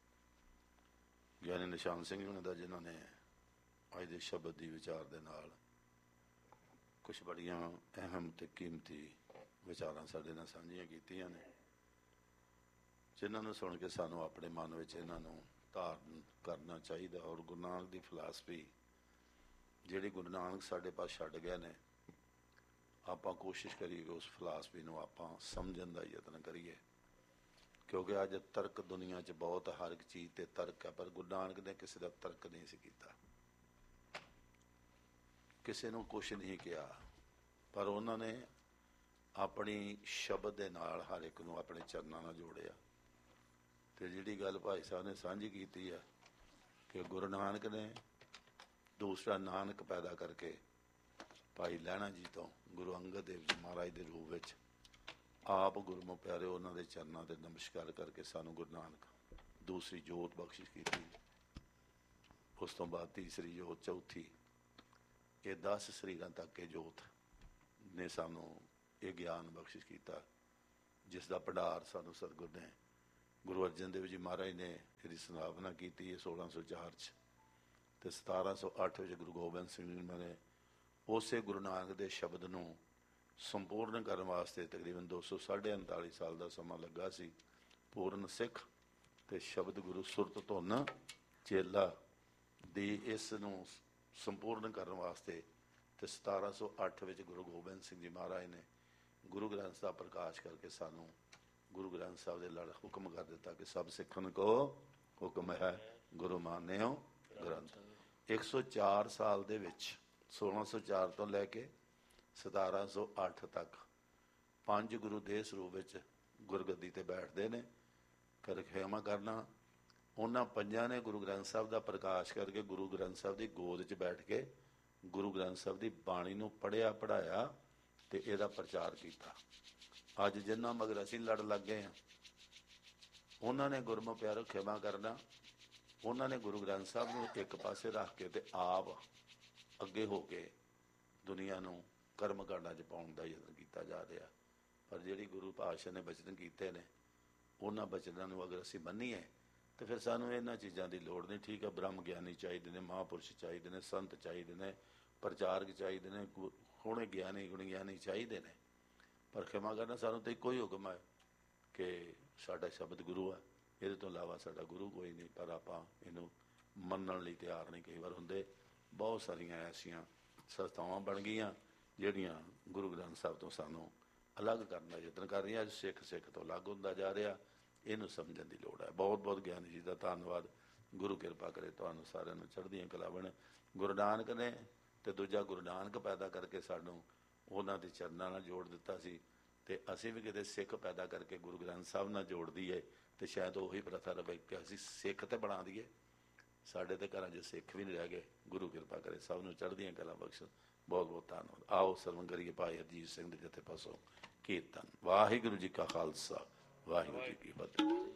ਗਿਆਨੀ ਨਿਸ਼ਾਨ ਸਿੰਘ ਜੀ ਦਾ, ਜਿਨ੍ਹਾਂ ਨੇ ਅੱਜ ਦੇ ਸ਼ਬਦ ਦੀ ਵਿਚਾਰ ਦੇ ਨਾਲ ਕੁਝ ਬੜੀਆਂ ਅਹਿਮ ਤੇ ਕੀਮਤੀ ਵਿਚਾਰਾਂ ਸਾਡੇ ਨਾਲ ਸਾਂਝੀਆਂ ਕੀਤੀਆਂ ਨੇ, ਜਿਨ੍ਹਾਂ ਨੂੰ ਸੁਣ ਕੇ ਸਾਨੂੰ ਆਪਣੇ ਮਨ ਵਿੱਚ ਇਹਨਾਂ ਨੂੰ ਧਾਰਨ ਕਰਨਾ ਚਾਹੀਦਾ। ਔਰ ਗੁਰੂ ਨਾਨਕ ਦੀ ਫਿਲਾਸਫੀ ਜਿਹੜੀ ਗੁਰੂ ਨਾਨਕ ਸਾਡੇ ਪਾਸ ਛੱਡ ਗਏ ਨੇ, ਆਪਾਂ ਕੋਸ਼ਿਸ਼ ਕਰੀਏ ਕਿ ਉਸ ਫਿਲਾਸਫੀ ਨੂੰ ਆਪਾਂ ਸਮਝਣ ਦਾ ਯਤਨ ਕਰੀਏ। ਕਿਉਂਕਿ ਅੱਜ ਤਰਕ ਦੁਨੀਆ 'ਚ ਬਹੁਤ, ਹਰ ਇੱਕ ਚੀਜ਼ ਤੇ ਤਰਕ ਹੈ, ਪਰ ਗੁਰੂ ਨਾਨਕ ਨੇ ਕਿਸੇ ਦਾ ਤਰਕ ਨਹੀਂ ਸੀ ਕੀਤਾ, ਕਿਸੇ ਨੂੰ ਕੁਛ ਨਹੀਂ ਕਿਹਾ, ਪਰ ਉਹਨਾਂ ਨੇ ਆਪਣੀ ਸ਼ਬਦ ਦੇ ਨਾਲ ਹਰ ਇੱਕ ਨੂੰ ਆਪਣੇ ਚਰਨਾਂ ਨਾਲ ਜੋੜਿਆ। ਤੇ ਜਿਹੜੀ ਗੱਲ ਭਾਈ ਸਾਹਿਬ ਨੇ ਸਾਂਝੀ ਕੀਤੀ ਹੈ ਕਿ ਗੁਰੂ ਨਾਨਕ ਨੇ ਦੂਸਰਾ ਨਾਨਕ ਪੈਦਾ ਕਰਕੇ ਭਾਈ ਲਹਿਣਾ ਜੀ ਤੋਂ ਗੁਰੂ ਅੰਗਦ ਦੇਵ ਜੀ ਮਹਾਰਾਜ ਦੇ ਰੂਪ ਵਿੱਚ ਆਪ ਗੁਰਮੁਖ ਪਿਆਰੇ ਉਹਨਾਂ ਦੇ ਚਰਨਾਂ ਤੇ ਨਮਸਕਾਰ ਕਰਕੇ ਸਾਨੂੰ ਗੁਰੂ ਨਾਨਕ ਦੂਸਰੀ ਜੋਤ ਬਖਸ਼ਿਸ਼ ਕੀਤੀ। ਉਸ ਤੋਂ ਬਾਅਦ ਤੀਸਰੀ ਜੋਤ, ਚੌਥੀ, ਇਹ 10 ਸਰੀਰਾਂ ਤੱਕ ਇਹ ਜੋਤ ਨੇ ਸਾਨੂੰ ਇਹ ਗਿਆਨ ਬਖਸ਼ਿਸ਼ ਕੀਤਾ ਜਿਸ ਦਾ ਭੰਡਾਰ ਸਾਨੂੰ ਸਤਿਗੁਰ ਨੇ ਗੁਰੂ ਅਰਜਨ ਦੇਵ ਜੀ ਮਹਾਰਾਜ ਨੇ ਇਹਦੀ ਸਥਾਪਨਾ ਕੀਤੀ ਹੈ 1604 'ਚ, ਤੇ 1708 ਵਿੱਚ ਗੁਰੂ ਗੋਬਿੰਦ ਸਿੰਘ ਜੀ ਨੇ ਉਸੇ ਗੁਰੂ ਨਾਨਕ ਦੇ ਸ਼ਬਦ ਨੂੰ ਸੰਪੂਰਨ ਕਰਨ ਵਾਸਤੇ ਤਕਰੀਬਨ 239 ਸਾਲ ਦਾ ਸਮਾਂ ਲੱਗਾ ਸੀ। ਪੂਰਨ ਸਿੱਖ ਤੇ ਸ਼ਬਦ ਗੁਰੂ ਸੁਰਤ ਧੁਨ ਚੇਲਾ ਦੀ ਇਸ ਨੂੰ ਸੰਪੂਰਨ ਕਰਨ ਵਾਸਤੇ ਤੇ 1708 ਵਿੱਚ ਗੁਰੂ ਗੋਬਿੰਦ ਸਿੰਘ ਜੀ ਮਹਾਰਾਜ ਨੇ ਗੁਰੂ ਗ੍ਰੰਥ ਸਾਹਿਬ ਪ੍ਰਕਾਸ਼ ਕਰਕੇ ਸਾਨੂੰ ਗੁਰੂ ਗ੍ਰੰਥ ਸਾਹਿਬ ਦੇ ਲੜ ਹੁਕਮ ਕਰ ਦਿੱਤਾ ਕਿ ਸਭ ਸਿੱਖਣ ਕੋ ਹੁਕਮ ਹੈ ਗੁਰੂ ਮਾਨਿਓ ਗ੍ਰੰਥ। 104 ਸਾਲ ਦੇ ਵਿੱਚ 1604 ਤੋਂ ਲੈ ਕੇ 1708 ਤੱਕ 5 ਗੁਰੂ ਦੇ ਸਰੂਪ ਵਿੱਚ ਗੁਰਗੱਦੀ ਤੇ ਬੈਠਦੇ ਨੇ, ਕਰ ਖਿਆਮਾ ਕਰਨਾ। ਉਹਨਾਂ ਪੰਜਾਂ ਨੇ ਗੁਰੂ ਗ੍ਰੰਥ ਸਾਹਿਬ ਦਾ ਪ੍ਰਕਾਸ਼ ਕਰਕੇ ਗੁਰੂ ਗ੍ਰੰਥ ਸਾਹਿਬ ਦੀ ਗੋਦ 'ਚ ਬੈਠ ਕੇ ਗੁਰੂ ਗ੍ਰੰਥ ਸਾਹਿਬ ਦੀ ਬਾਣੀ ਨੂੰ ਪੜ੍ਹਿਆ ਪੜ੍ਹਾਇਆ ਤੇ ਇਹਦਾ ਪ੍ਰਚਾਰ ਕੀਤਾ। ਅੱਜ ਜਿੰਨਾ ਮਗਰ ਅਸੀਂ ਲੜ ਲੱਗ ਗਏ ਹਾਂ, ਉਹਨਾਂ ਨੇ ਗੁਰਮੁਖ ਪਿਆਰੋ ਖਿਮਾ ਕਰਨਾ, ਉਹਨਾਂ ਨੇ ਗੁਰੂ ਗ੍ਰੰਥ ਸਾਹਿਬ ਨੂੰ ਇੱਕ ਪਾਸੇ ਰੱਖ ਕੇ ਤੇ ਆਪ ਅੱਗੇ ਹੋ ਕੇ ਦੁਨੀਆ ਨੂੰ ਕਰਮ ਕਾਂਡਾਂ 'ਚ ਪਾਉਣ ਦਾ ਯਤਨ ਕੀਤਾ ਜਾ ਰਿਹਾ। ਪਰ ਜਿਹੜੀ ਗੁਰੂ ਪਾਤਸ਼ਾਹ ਨੇ ਬਚਨ ਕੀਤੇ ਨੇ, ਉਹਨਾਂ ਬਚਨਾਂ ਨੂੰ ਅਗਰ ਅਸੀਂ ਮੰਨੀਏ ਤੇ ਫਿਰ ਸਾਨੂੰ ਇਹਨਾਂ ਚੀਜ਼ਾਂ ਦੀ ਲੋੜ ਨਹੀਂ। ਠੀਕ ਹੈ, ਬ੍ਰਹਮ ਗਿਆਨੀ ਚਾਹੀਦੇ ਨੇ, ਮਹਾਂਪੁਰਸ਼ ਚਾਹੀਦੇ ਨੇ, ਸੰਤ ਚਾਹੀਦੇ ਨੇ, ਪ੍ਰਚਾਰਕ ਚਾਹੀਦੇ ਨੇ, ਹੋਣੇ ਗਿਆਨੀ ਗੁਣ ਗਿਆਨੀ ਚਾਹੀਦੇ ਨੇ, ਪਰ ਖਿਮਾ ਕਰਨਾ ਸਾਨੂੰ ਤਾਂ ਇੱਕੋ ਹੀ ਹੁਕਮ ਹੈ ਕਿ ਸਾਡਾ ਸ਼ਬਦ ਗੁਰੂ ਹੈ, ਇਹਦੇ ਤੋਂ ਇਲਾਵਾ ਸਾਡਾ ਗੁਰੂ ਕੋਈ ਨਹੀਂ। ਪਰ ਆਪਾਂ ਇਹਨੂੰ ਮੰਨਣ ਲਈ ਤਿਆਰ ਨਹੀਂ ਕਈ ਵਾਰ ਹੁੰਦੇ। ਬਹੁਤ ਸਾਰੀਆਂ ਐਸੀਆਂ ਸੰਸਥਾਵਾਂ ਬਣ ਗਈਆਂ ਜਿਹੜੀਆਂ ਗੁਰੂ ਗ੍ਰੰਥ ਸਾਹਿਬ ਤੋਂ ਸਾਨੂੰ ਅਲੱਗ ਕਰਨ ਦਾ ਯਤਨ ਕਰ ਰਹੀਆਂ। ਅੱਜ ਸਿੱਖ ਤੋਂ ਅਲੱਗ ਹੁੰਦਾ ਜਾ ਰਿਹਾ, ਇਹਨੂੰ ਸਮਝਣ ਦੀ ਲੋੜ ਹੈ। ਬਹੁਤ ਬਹੁਤ ਗਿਆਨੀ ਜੀ ਦਾ ਧੰਨਵਾਦ। ਗੁਰੂ ਕਿਰਪਾ ਕਰੇ ਤੁਹਾਨੂੰ ਸਾਰਿਆਂ ਨੂੰ ਚੜ੍ਹਦੀਆਂ ਕਲਾ ਬਣ। ਗੁਰੂ ਨਾਨਕ ਨੇ ਤੇ ਦੂਜਾ ਗੁਰੂ ਨਾਨਕ ਪੈਦਾ ਕਰਕੇ ਸਾਨੂੰ ਉਹਨਾਂ ਦੇ ਚਰਨਾਂ ਨਾਲ ਜੋੜ ਦਿੱਤਾ ਸੀ, ਤੇ ਅਸੀਂ ਵੀ ਕਿਤੇ ਸਿੱਖ ਪੈਦਾ ਕਰਕੇ ਗੁਰੂ ਗ੍ਰੰਥ ਸਾਹਿਬ ਨਾਲ ਜੋੜ ਦਈਏ ਤੇ ਸ਼ਾਇਦ ਉਹੀ ਪ੍ਰਥਾ ਰਵੇ ਕਿ ਅਸੀਂ ਸਿੱਖ ਤੇ ਬਣਾ ਦਈਏ। ਸਾਡੇ ਤੇ ਘਰਾਂ 'ਚ ਸਿੱਖ ਵੀ ਨਹੀਂ ਰਹਿ ਗਏ। ਗੁਰੂ ਕਿਰਪਾ ਕਰੇ ਸਭ ਨੂੰ ਚੜ੍ਹਦੀਆਂ ਕਲਾ ਬਖਸ਼ਣ। ਬਹੁਤ ਬਹੁਤ ਧੰਨਵਾਦ। ਆਓ ਸਰਵਣ ਕਰੀਏ ਭਾਈ ਅਜੀਤ ਸਿੰਘ ਦੇ ਜਥੇ ਪਾਸੋਂ ਕੀਰਤਨ। ਵਾਹਿਗੁਰੂ ਜੀ ਕਾ ਖਾਲਸਾ, ਵਾਹਿਗੁਰੂ ਜੀ ਕੀ ਫਤਿਹ।